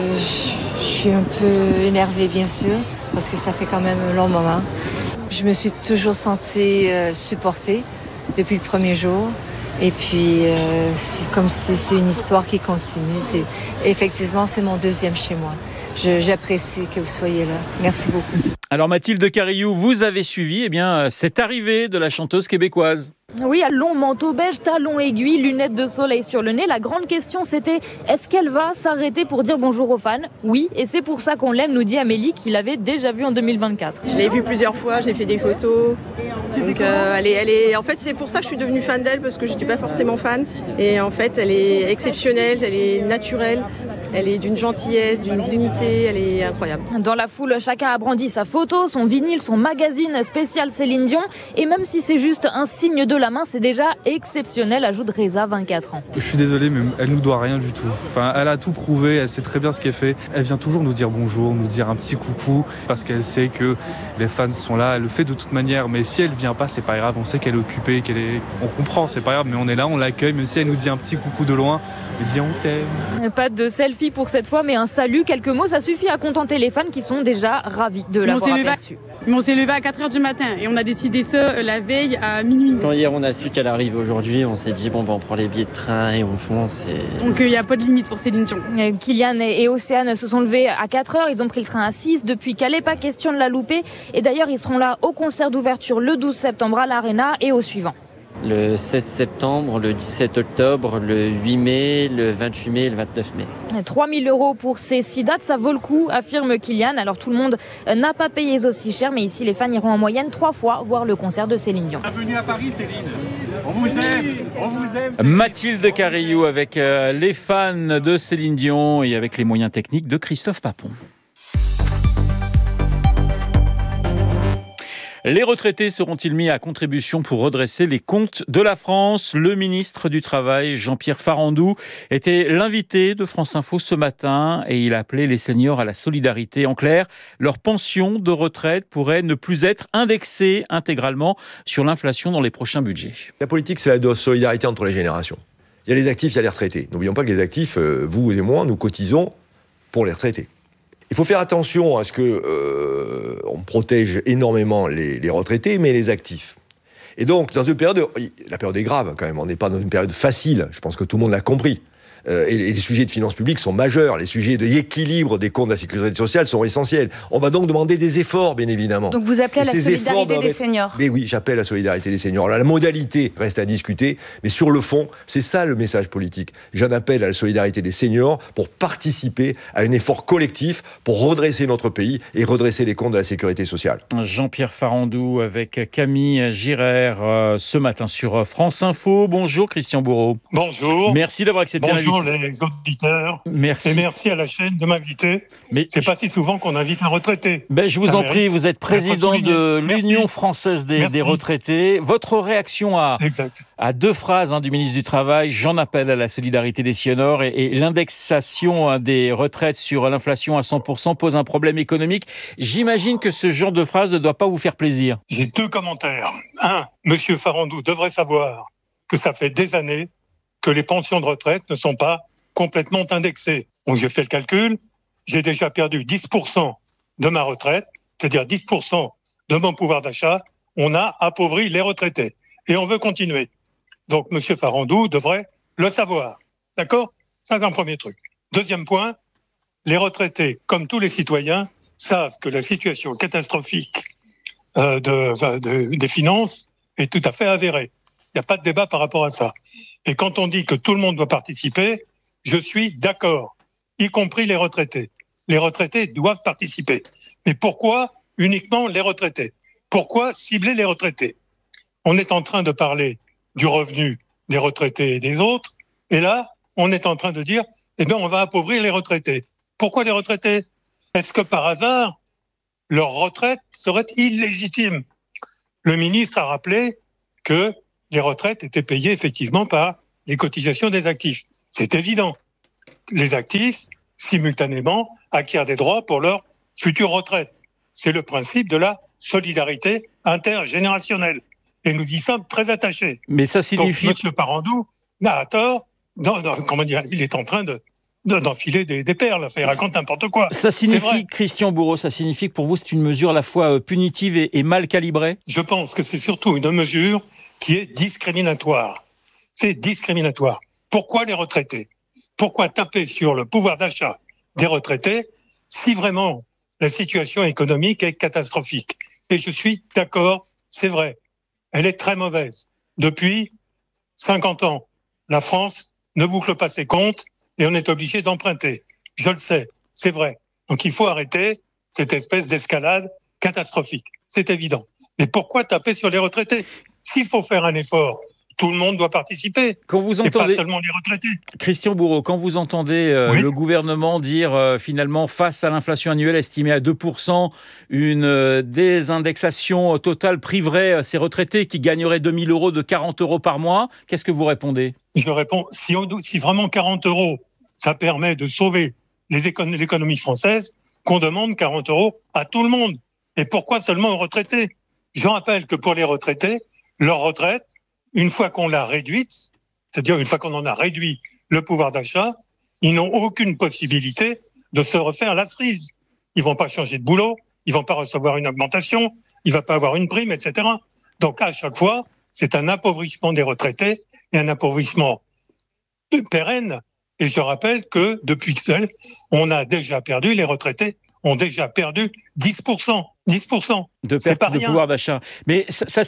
suis un peu énervée bien sûr parce que ça fait quand même un long moment. Je me suis toujours sentie supportée depuis le premier jour. Et puis, c'est comme si c'est une histoire qui continue. Effectivement, c'est mon deuxième chez moi. J'apprécie que vous soyez là. Merci beaucoup. Alors Mathilde Carillou, vous avez suivi cette arrivée de la chanteuse québécoise. Oui, long manteau beige, talons aiguilles, lunettes de soleil sur le nez. La grande question c'était, est-ce qu'elle va s'arrêter pour dire bonjour aux fans ? Oui, et c'est pour ça qu'on l'aime, nous dit Amélie, qui l'avait déjà vue en 2024. Je l'ai vue plusieurs fois, j'ai fait des photos. Donc elle est... En fait, c'est pour ça que je suis devenue fan d'elle, parce que je n'étais pas forcément fan. Et en fait, elle est exceptionnelle, elle est naturelle. Elle est d'une gentillesse, d'une dignité, elle est incroyable. Dans la foule, chacun a brandi sa photo, son vinyle, son magazine spécial Céline Dion. Et même si c'est juste un signe de la main, c'est déjà exceptionnel, ajoute Reza, 24 ans. Je suis désolé, mais elle nous doit rien du tout. Enfin, elle a tout prouvé, elle sait très bien ce qu'elle fait. Elle vient toujours nous dire bonjour, nous dire un petit coucou, parce qu'elle sait que les fans sont là. Elle le fait de toute manière, mais si elle vient pas, c'est pas grave. On sait qu'elle est occupée, on comprend, c'est pas grave, mais on est là, on l'accueille. Même si elle nous dit un petit coucou de loin, elle dit on t'aime. Pas de selfie pour cette fois, mais un salut, quelques mots, ça suffit à contenter les fans qui sont déjà ravis de l'avoir aperçu. Mais on s'est levé à 4h du matin et on a décidé ça la veille à minuit. Quand hier on a su qu'elle arrive aujourd'hui, on s'est dit on prend les billets de train et on fonce. Donc il n'y a pas de limite pour Céline Dion. Kylian et Océane se sont levés à 4h, ils ont pris le train à 6 depuis Calais, pas question de la louper. Et d'ailleurs ils seront là au concert d'ouverture le 12 septembre à l'Arena et au suivant. Le 16 septembre, le 17 octobre, le 8 mai, le 28 mai et le 29 mai. 3 000 € pour ces 6 dates, ça vaut le coup, affirme Kylian. Alors tout le monde n'a pas payé aussi cher, mais ici les fans iront en moyenne 3 fois voir le concert de Céline Dion. Bienvenue à Paris Céline, on vous aime, on vous aime. Mathilde Carillou avec les fans de Céline Dion et avec les moyens techniques de Christophe Papon. Les retraités seront-ils mis à contribution pour redresser les comptes de la France ? Le ministre du Travail, Jean-Pierre Farandou, était l'invité de France Info ce matin et il a appelé les seniors à la solidarité. En clair, leur pension de retraite pourrait ne plus être indexée intégralement sur l'inflation dans les prochains budgets. La politique, c'est la solidarité entre les générations. Il y a les actifs, il y a les retraités. N'oublions pas que les actifs, vous et moi, nous cotisons pour les retraités. Il faut faire attention à ce que on protège énormément les retraités, mais les actifs. Et donc, dans une période, la période est grave quand même, on n'est pas dans une période facile, je pense que tout le monde l'a compris. Et les sujets de finances publiques sont majeurs, les sujets d'équilibre des comptes de la sécurité sociale sont essentiels. On va donc demander des efforts, bien évidemment. Donc vous appelez à la solidarité des seniors. Mais oui, j'appelle à la solidarité des seniors. Alors, la modalité reste à discuter, mais sur le fond, c'est ça le message politique. J'en appelle à la solidarité des seniors pour participer à un effort collectif pour redresser notre pays et redresser les comptes de la sécurité sociale. Jean-Pierre Farandou avec Camille Girard ce matin sur France Info. Bonjour Christian Bourreau. Bonjour. Merci d'avoir accepté l'invitation Bonjour les auditeurs. Merci. Et merci à la chaîne de m'inviter. C'est pas si souvent qu'on invite un retraité. Je vous en prie, vous êtes président de l'Union française des retraités. Votre réaction à 2 phrases du ministre du Travail, j'en appelle à la solidarité des seniors et l'indexation des retraites sur l'inflation à 100% pose un problème économique. J'imagine que ce genre de phrase ne doit pas vous faire plaisir. J'ai 2 commentaires. 1, Monsieur Farandou devrait savoir que ça fait des années que les pensions de retraite ne sont pas complètement indexées. Donc j'ai fait le calcul, j'ai déjà perdu 10% de ma retraite, c'est-à-dire 10% de mon pouvoir d'achat. On a appauvri les retraités. Et on veut continuer. Donc M. Farandou devrait le savoir. D'accord ? Ça, c'est un premier truc. Deuxième point, les retraités, comme tous les citoyens, savent que la situation catastrophique des finances est tout à fait avérée. Il n'y a pas de débat par rapport à ça. Et quand on dit que tout le monde doit participer, je suis d'accord, y compris les retraités. Les retraités doivent participer. Mais pourquoi uniquement les retraités ? Pourquoi cibler les retraités ? On est en train de parler du revenu des retraités et des autres, et là, on est en train de dire, on va appauvrir les retraités. Pourquoi les retraités ? Est-ce que par hasard, leur retraite serait illégitime ? Le ministre a rappelé que les retraites étaient payées effectivement par les cotisations des actifs. C'est évident. Les actifs, simultanément, acquièrent des droits pour leur future retraite. C'est le principe de la solidarité intergénérationnelle. Et nous y sommes très attachés. Mais ça signifie... Donc, M. Farandou n'a tort, il est en train d'enfiler des perles, il raconte n'importe quoi. Ça signifie, Christian Bourreau, ça signifie que pour vous c'est une mesure à la fois punitive et mal calibrée ? Je pense que c'est surtout une mesure qui est discriminatoire. C'est discriminatoire. Pourquoi les retraités ? Pourquoi taper sur le pouvoir d'achat des retraités si vraiment la situation économique est catastrophique ? Et je suis d'accord, c'est vrai, elle est très mauvaise. Depuis 50 ans, la France ne boucle pas ses comptes et on est obligé d'emprunter. Je le sais, c'est vrai. Donc il faut arrêter cette espèce d'escalade catastrophique. C'est évident. Mais pourquoi taper sur les retraités ? S'il faut faire un effort, tout le monde doit participer. Quand vous entendez, et pas seulement les retraités. Christian Bourreau, quand vous entendez le gouvernement dire finalement face à l'inflation annuelle estimée à 2%, une désindexation totale priverait ces retraités qui gagneraient 2 000 € de 40 € par mois, qu'est-ce que vous répondez ? Je réponds, si vraiment 40 €, ça permet de sauver l'économie française, qu'on demande 40 € à tout le monde. Et pourquoi seulement aux retraités ? Je rappelle que pour les retraités, leur retraite, une fois qu'on l'a réduite, c'est-à-dire une fois qu'on en a réduit le pouvoir d'achat, ils n'ont aucune possibilité de se refaire la cerise. Ils vont pas changer de boulot, ils vont pas recevoir une augmentation, il va pas avoir une prime, etc. Donc à chaque fois, c'est un appauvrissement des retraités et un appauvrissement pérenne. Et je rappelle que depuis que on a déjà perdu, les retraités ont déjà perdu 10%. 10%. De perte de pouvoir d'achat. Mais ça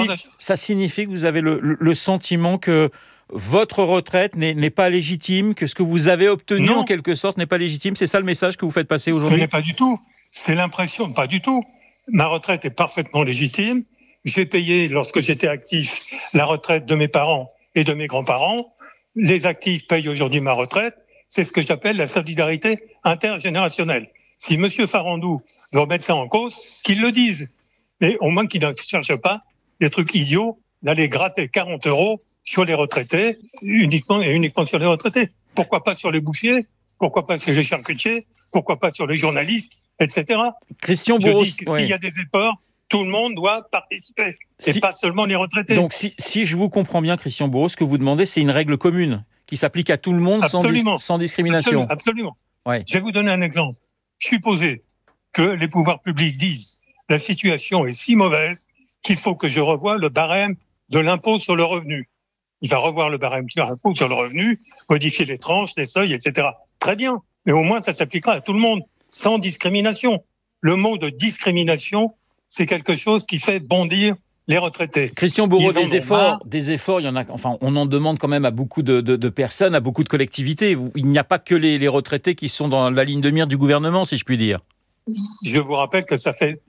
signifie que vous avez le sentiment que votre retraite n'est pas légitime, que ce que vous avez obtenu en quelque sorte n'est pas légitime. C'est ça le message que vous faites passer aujourd'hui ? Ce n'est pas du tout. C'est l'impression, pas du tout. Ma retraite est parfaitement légitime. J'ai payé, lorsque j'étais actif, la retraite de mes parents et de mes grands-parents. Les actifs payent aujourd'hui ma retraite. C'est ce que j'appelle la solidarité intergénérationnelle. Si M. Farandou veut remettre ça en cause, qu'il le dise. Mais au moins qu'il ne cherche pas des trucs idiots d'aller gratter 40 € sur les retraités, uniquement sur les retraités. Pourquoi pas sur les bouchers ? Pourquoi pas sur les charcutiers ? Pourquoi pas sur les journalistes, etc. Christian Bourreau, je dis que s'il y a des efforts, tout le monde doit participer, et pas seulement les retraités. Donc si je vous comprends bien, Christian Bourreau, ce que vous demandez, c'est une règle commune qui s'applique à tout le monde sans discrimination. Absolument. Ouais. Je vais vous donner un exemple. Supposez que les pouvoirs publics disent la situation est si mauvaise qu'il faut que je revoie le barème de l'impôt sur le revenu. Il va revoir le barème de l'impôt sur le revenu, modifier les tranches, les seuils, etc. Très bien, mais au moins ça s'appliquera à tout le monde, sans discrimination. Le mot de discrimination, c'est quelque chose qui fait bondir les retraités. Christian Bourreau, des efforts, il y en a. Enfin, on en demande quand même à beaucoup de personnes, à beaucoup de collectivités. Il n'y a pas que les retraités qui sont dans la ligne de mire du gouvernement, si je puis dire. Je vous rappelle que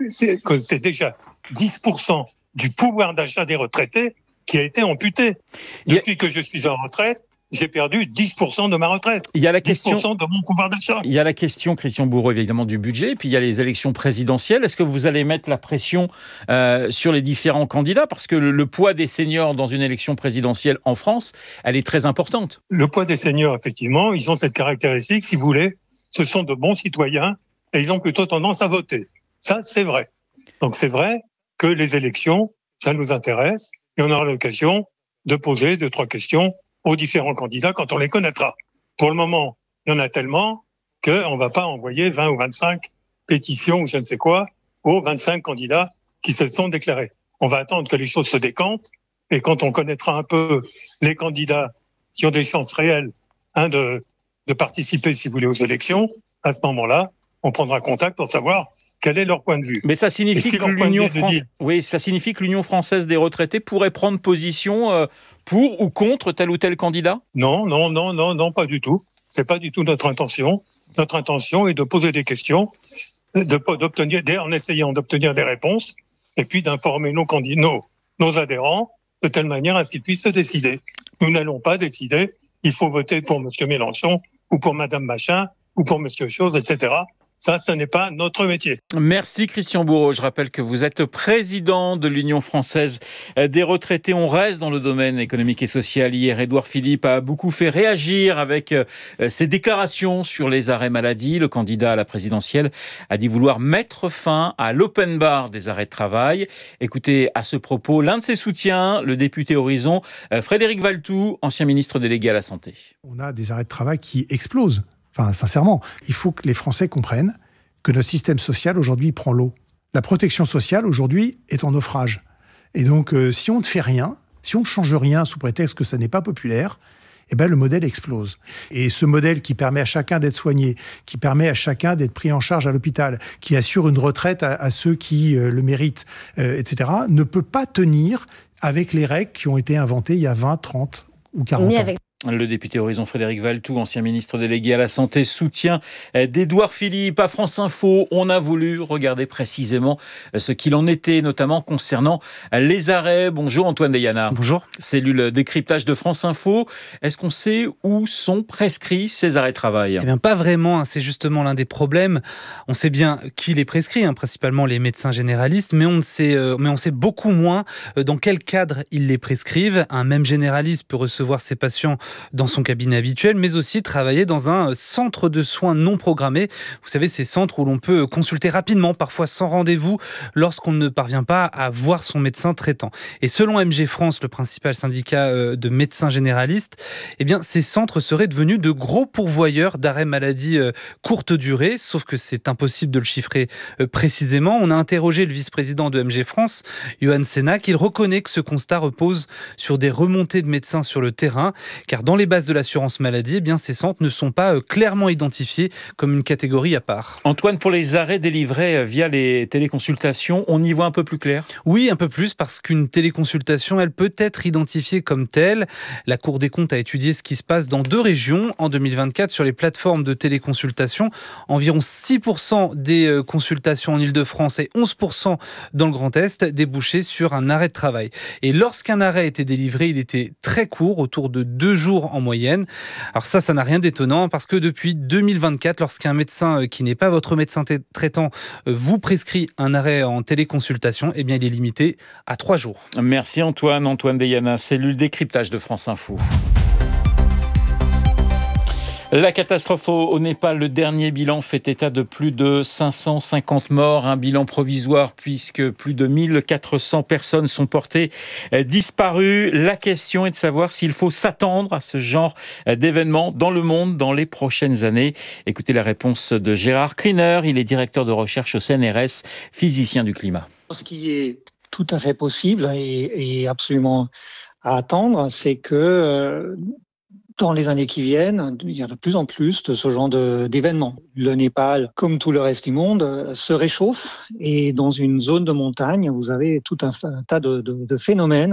c'est déjà 10% du pouvoir d'achat des retraités qui a été amputé. Depuis que je suis en retraite, j'ai perdu 10% de ma retraite. Il y a la question 10% de mon pouvoir d'achat. Il y a la question, Christian Bourreau, évidemment, du budget, puis il y a les élections présidentielles. Est-ce que vous allez mettre la pression sur les différents candidats ? Parce que le poids des seniors dans une élection présidentielle en France, elle est très importante. Le poids des seniors, effectivement, ils ont cette caractéristique, si vous voulez, ce sont de bons citoyens et ils ont plutôt tendance à voter. Ça, c'est vrai. Donc c'est vrai que les élections, ça nous intéresse et on aura l'occasion de poser 2-3 questions aux différents candidats quand on les connaîtra. Pour le moment, il y en a tellement qu'on ne va pas envoyer 20 ou 25 pétitions ou je ne sais quoi aux 25 candidats qui se sont déclarés. On va attendre que les choses se décantent et quand on connaîtra un peu les candidats qui ont des chances réelles de participer, si vous voulez, aux élections, à ce moment-là, on prendra contact pour savoir quel est leur point de vue. Mais ça signifie ça signifie que l'Union française des retraités pourrait prendre position pour ou contre tel ou tel candidat ? Non, pas du tout. C'est pas du tout notre intention. Notre intention est de poser des questions, en essayant d'obtenir des réponses, et puis d'informer nos adhérents de telle manière à ce qu'ils puissent se décider. Nous n'allons pas décider, il faut voter pour M. Mélenchon, ou pour Mme Machin, ou pour M. Chose, etc. Ça, ce n'est pas notre métier. Merci Christian Bourreau. Je rappelle que vous êtes président de l'Union française des retraités. On reste dans le domaine économique et social. Hier, Édouard Philippe a beaucoup fait réagir avec ses déclarations sur les arrêts maladie. Le candidat à la présidentielle a dit vouloir mettre fin à l'open bar des arrêts de travail. Écoutez à ce propos l'un de ses soutiens, le député Horizon, Frédéric Valletoux, ancien ministre délégué à la Santé. On a des arrêts de travail qui explosent. Enfin, sincèrement, il faut que les Français comprennent que notre système social, aujourd'hui, prend l'eau. La protection sociale, aujourd'hui, est en naufrage. Et donc, si on ne fait rien, si on ne change rien sous prétexte que ça n'est pas populaire, eh ben, le modèle explose. Et ce modèle qui permet à chacun d'être soigné, qui permet à chacun d'être pris en charge à l'hôpital, qui assure une retraite à ceux qui le méritent, etc., ne peut pas tenir avec les règles qui ont été inventées il y a 20, 30 ou 40 ans. Le député Horizon Frédéric Valletoux, ancien ministre délégué à la Santé, soutien d'Édouard Philippe. À France Info, on a voulu regarder précisément ce qu'il en était, notamment concernant les arrêts. Bonjour Antoine Deyana. Bonjour. Cellule décryptage de France Info. Est-ce qu'on sait où sont prescrits ces arrêts de travail ? Eh bien, pas vraiment. C'est justement l'un des problèmes. On sait bien qui les prescrit, principalement les médecins généralistes, mais on sait beaucoup moins dans quel cadre ils les prescrivent. Un même généraliste peut recevoir ses patients dans son cabinet habituel, mais aussi travailler dans un centre de soins non programmés. Vous savez, ces centres où l'on peut consulter rapidement, parfois sans rendez-vous, lorsqu'on ne parvient pas à voir son médecin traitant. Et selon MG France, le principal syndicat de médecins généralistes, eh bien, ces centres seraient devenus de gros pourvoyeurs d'arrêts maladie courte durée, sauf que c'est impossible de le chiffrer précisément. On a interrogé le vice-président de MG France, Johan Sénac. Il reconnaît que ce constat repose sur des remontées de médecins sur le terrain, car dans les bases de l'assurance maladie, eh bien, ces centres ne sont pas clairement identifiés comme une catégorie à part. Antoine, pour les arrêts délivrés via les téléconsultations, on y voit un peu plus clair ? Oui, un peu plus, parce qu'une téléconsultation, elle peut être identifiée comme telle. La Cour des comptes a étudié ce qui se passe dans 2 régions. En 2024, sur les plateformes de téléconsultation, environ 6% des consultations en Ile-de-France et 11% dans le Grand Est débouchaient sur un arrêt de travail. Et lorsqu'un arrêt était délivré, il était très court, autour de 2 jours en moyenne. Alors ça n'a rien d'étonnant parce que depuis 2024, lorsqu'un médecin qui n'est pas votre médecin traitant vous prescrit un arrêt en téléconsultation, eh bien il est limité à 3 jours. Merci Antoine. Antoine Deyana, cellule décryptage de France Info. La catastrophe au Népal, le dernier bilan fait état de plus de 550 morts, un bilan provisoire puisque plus de 1400 personnes sont portées disparues. La question est de savoir s'il faut s'attendre à ce genre d'événements dans le monde dans les prochaines années. Écoutez la réponse de Gérard Kriner, il est directeur de recherche au CNRS, physicien du climat. Ce qui est tout à fait possible et absolument à attendre, c'est que dans les années qui viennent, il y a de plus en plus de ce genre d'événements. Le Népal, comme tout le reste du monde, se réchauffe et dans une zone de montagne, vous avez tout un tas de phénomènes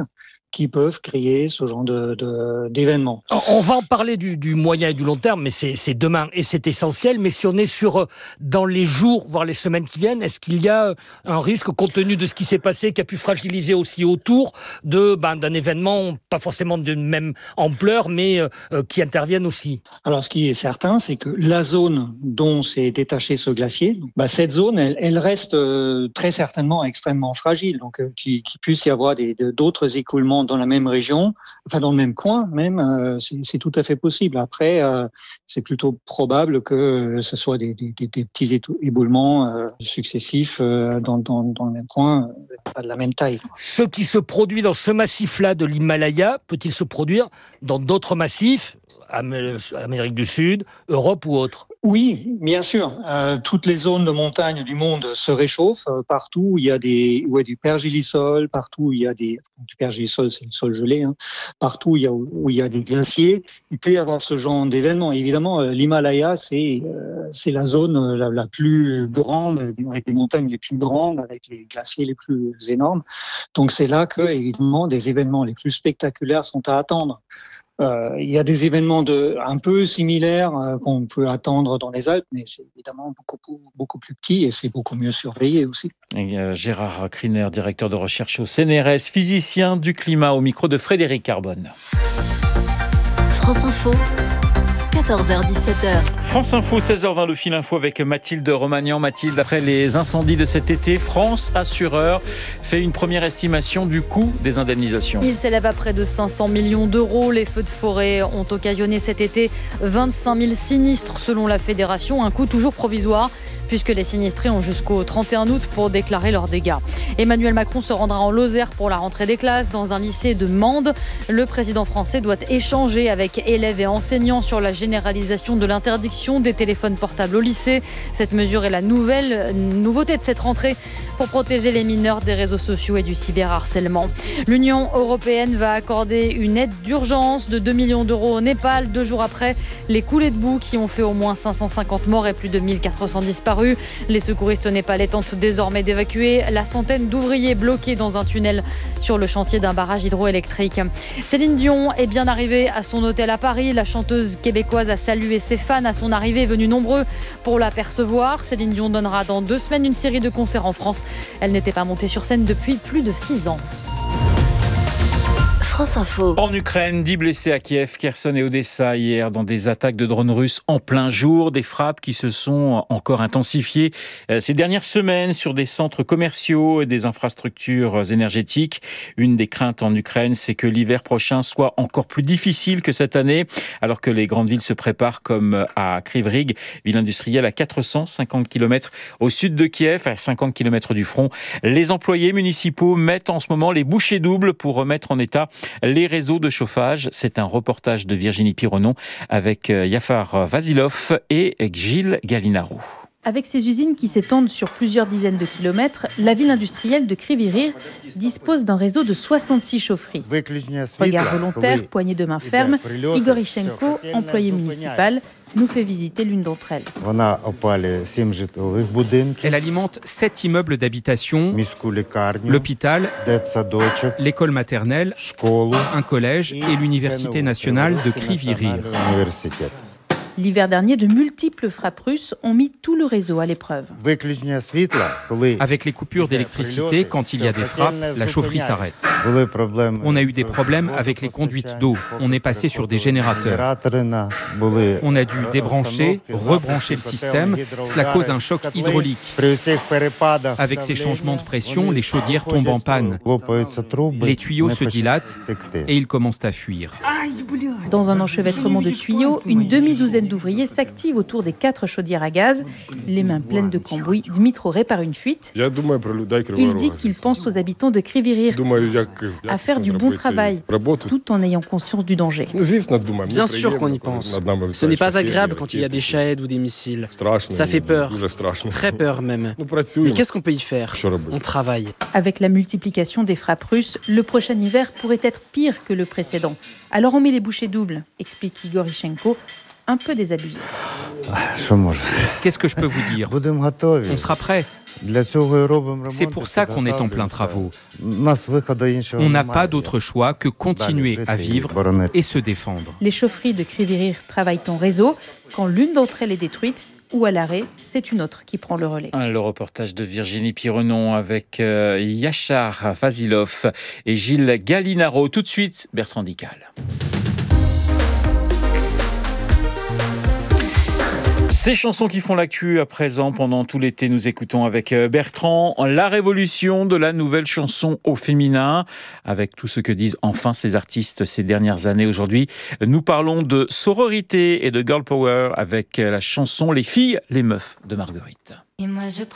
qui peuvent créer ce genre d'événements. On va en parler du moyen et du long terme, mais c'est demain et c'est essentiel. Mais si on est dans les jours, voire les semaines qui viennent, est-ce qu'il y a un risque, compte tenu de ce qui s'est passé, qui a pu fragiliser aussi autour d'un événement, pas forcément de même ampleur, mais qui intervienne aussi? Alors, ce qui est certain, c'est que la zone dont s'est détaché ce glacier, cette zone, elle reste très certainement extrêmement fragile. Donc, qu'il puisse y avoir d'autres écoulements dans la même région, enfin dans le même coin même, c'est tout à fait possible. Après, c'est plutôt probable que ce soit des petits éboulements successifs dans le même coin, pas de la même taille. Ce qui se produit dans ce massif-là de l'Himalaya peut-il se produire dans d'autres massifs, Amérique du Sud, Europe ou autre? Oui, bien sûr. Toutes les zones de montagne du monde se réchauffent. Partout où il y a du pergélisol, partout où il y a du pergélisol, c'est le sol gelé. Partout où il y a des glaciers, il peut y avoir ce genre d'événement. Évidemment, l'Himalaya, c'est la zone la plus grande, avec les montagnes les plus grandes, avec les glaciers les plus énormes. Donc c'est là que, évidemment, des événements les plus spectaculaires sont à attendre. Il y a des événements un peu similaires qu'on peut attendre dans les Alpes, mais c'est évidemment beaucoup plus petit et c'est beaucoup mieux surveillé aussi. Et Gérard Kriner, directeur de recherche au CNRS, physicien du climat, au micro de Frédéric Carbone. France Info. 14h-17h. France Info, 16h20, le fil info avec Mathilde Romagnan. Mathilde, après les incendies de cet été, France Assureur fait une première estimation du coût des indemnisations. Il s'élève à près de 500 millions d'euros. Les feux de forêt ont occasionné cet été 25 000 sinistres selon la Fédération. Un coût toujours provisoire puisque les sinistrés ont jusqu'au 31 août pour déclarer leurs dégâts. Emmanuel Macron se rendra en Lozère pour la rentrée des classes dans un lycée de Mende. Le président français doit échanger avec élèves et enseignants sur la généralisation de l'interdiction des téléphones portables au lycée. Cette mesure est la nouveauté de cette rentrée pour protéger les mineurs des réseaux sociaux et du cyberharcèlement. L'Union européenne va accorder une aide d'urgence de 2 millions d'euros au Népal, 2 jours après les coulées de boue qui ont fait au moins 550 morts et plus de 1400 disparus. Les secouristes népalais tentent désormais d'évacuer la centaine d'ouvriers bloqués dans un tunnel sur le chantier d'un barrage hydroélectrique. Céline Dion est bien arrivée à son hôtel à Paris. La chanteuse québécoise a salué ses fans à son arrivée, venus nombreux pour l'apercevoir. Céline Dion donnera dans 2 semaines une série de concerts en France. Elle n'était pas montée sur scène depuis plus de 6 ans. France Info. En Ukraine, 10 blessés à Kiev, Kherson et Odessa hier dans des attaques de drones russes en plein jour. Des frappes qui se sont encore intensifiées ces dernières semaines sur des centres commerciaux et des infrastructures énergétiques. Une des craintes en Ukraine, c'est que l'hiver prochain soit encore plus difficile que cette année, alors que les grandes villes se préparent, comme à Kryvyi Rih, ville industrielle à 450 km au sud de Kiev, à 50 km du front. Les employés municipaux mettent en ce moment les bouchées doubles pour remettre en état les réseaux de chauffage. C'est un reportage de Virginie Pironon avec Yafar Vasilov et Gilles Gallinaro. Avec ses usines qui s'étendent sur plusieurs dizaines de kilomètres, la ville industrielle de Kryvyi Rih dispose d'un réseau de 66 chaufferies. Regard volontaire, poignée de main ferme, Igor Ishenko, employé municipal, nous fait visiter l'une d'entre elles. Elle alimente 7 immeubles d'habitation, l'hôpital, l'école maternelle, un collège et l'université nationale de Kryvyi Rih. L'hiver dernier, de multiples frappes russes ont mis tout le réseau à l'épreuve. Avec les coupures d'électricité, quand il y a des frappes, la chaufferie s'arrête. On a eu des problèmes avec les conduites d'eau. On est passé sur des générateurs. On a dû débrancher, rebrancher le système. Cela cause un choc hydraulique. Avec ces changements de pression, les chaudières tombent en panne. Les tuyaux se dilatent et ils commencent à fuir. Dans un enchevêtrement de tuyaux, une demi-douzaine d'ouvriers s'activent autour des 4 chaudières à gaz. Les mains pleines de cambouis, Dmitro répare une fuite. Il dit qu'il pense aux habitants de Kryvyi Rih, à faire du bon travail, tout en ayant conscience du danger. Bien sûr qu'on y pense. Ce n'est pas agréable quand il y a des shaheds ou des missiles. Ça fait peur, très peur même. Mais qu'est-ce qu'on peut y faire? On travaille. Avec la multiplication des frappes russes, le prochain hiver pourrait être pire que le précédent. Alors on met les bouchées doubles, explique Igor Ishenko, un peu désabusé. Qu'est-ce que je peux vous dire ? On sera prêt. C'est pour ça qu'on est en plein travaux. On n'a pas d'autre choix que continuer à vivre et se défendre. Les chaufferies de Kryvyi Rih travaillent en réseau. Quand l'une d'entre elles est détruite ou à l'arrêt, c'est une autre qui prend le relais. Le reportage de Virginie Pirenon avec Yachar Fazilov et Gilles Gallinaro. Tout de suite, Bertrand Dical. Ces chansons qui font l'actu à présent, pendant tout l'été, nous écoutons avec Bertrand la révolution de la nouvelle chanson au féminin, avec tout ce que disent enfin ces artistes ces dernières années. Aujourd'hui, nous parlons de sororité et de girl power avec la chanson Les filles, les meufs de Marguerite. Et moi je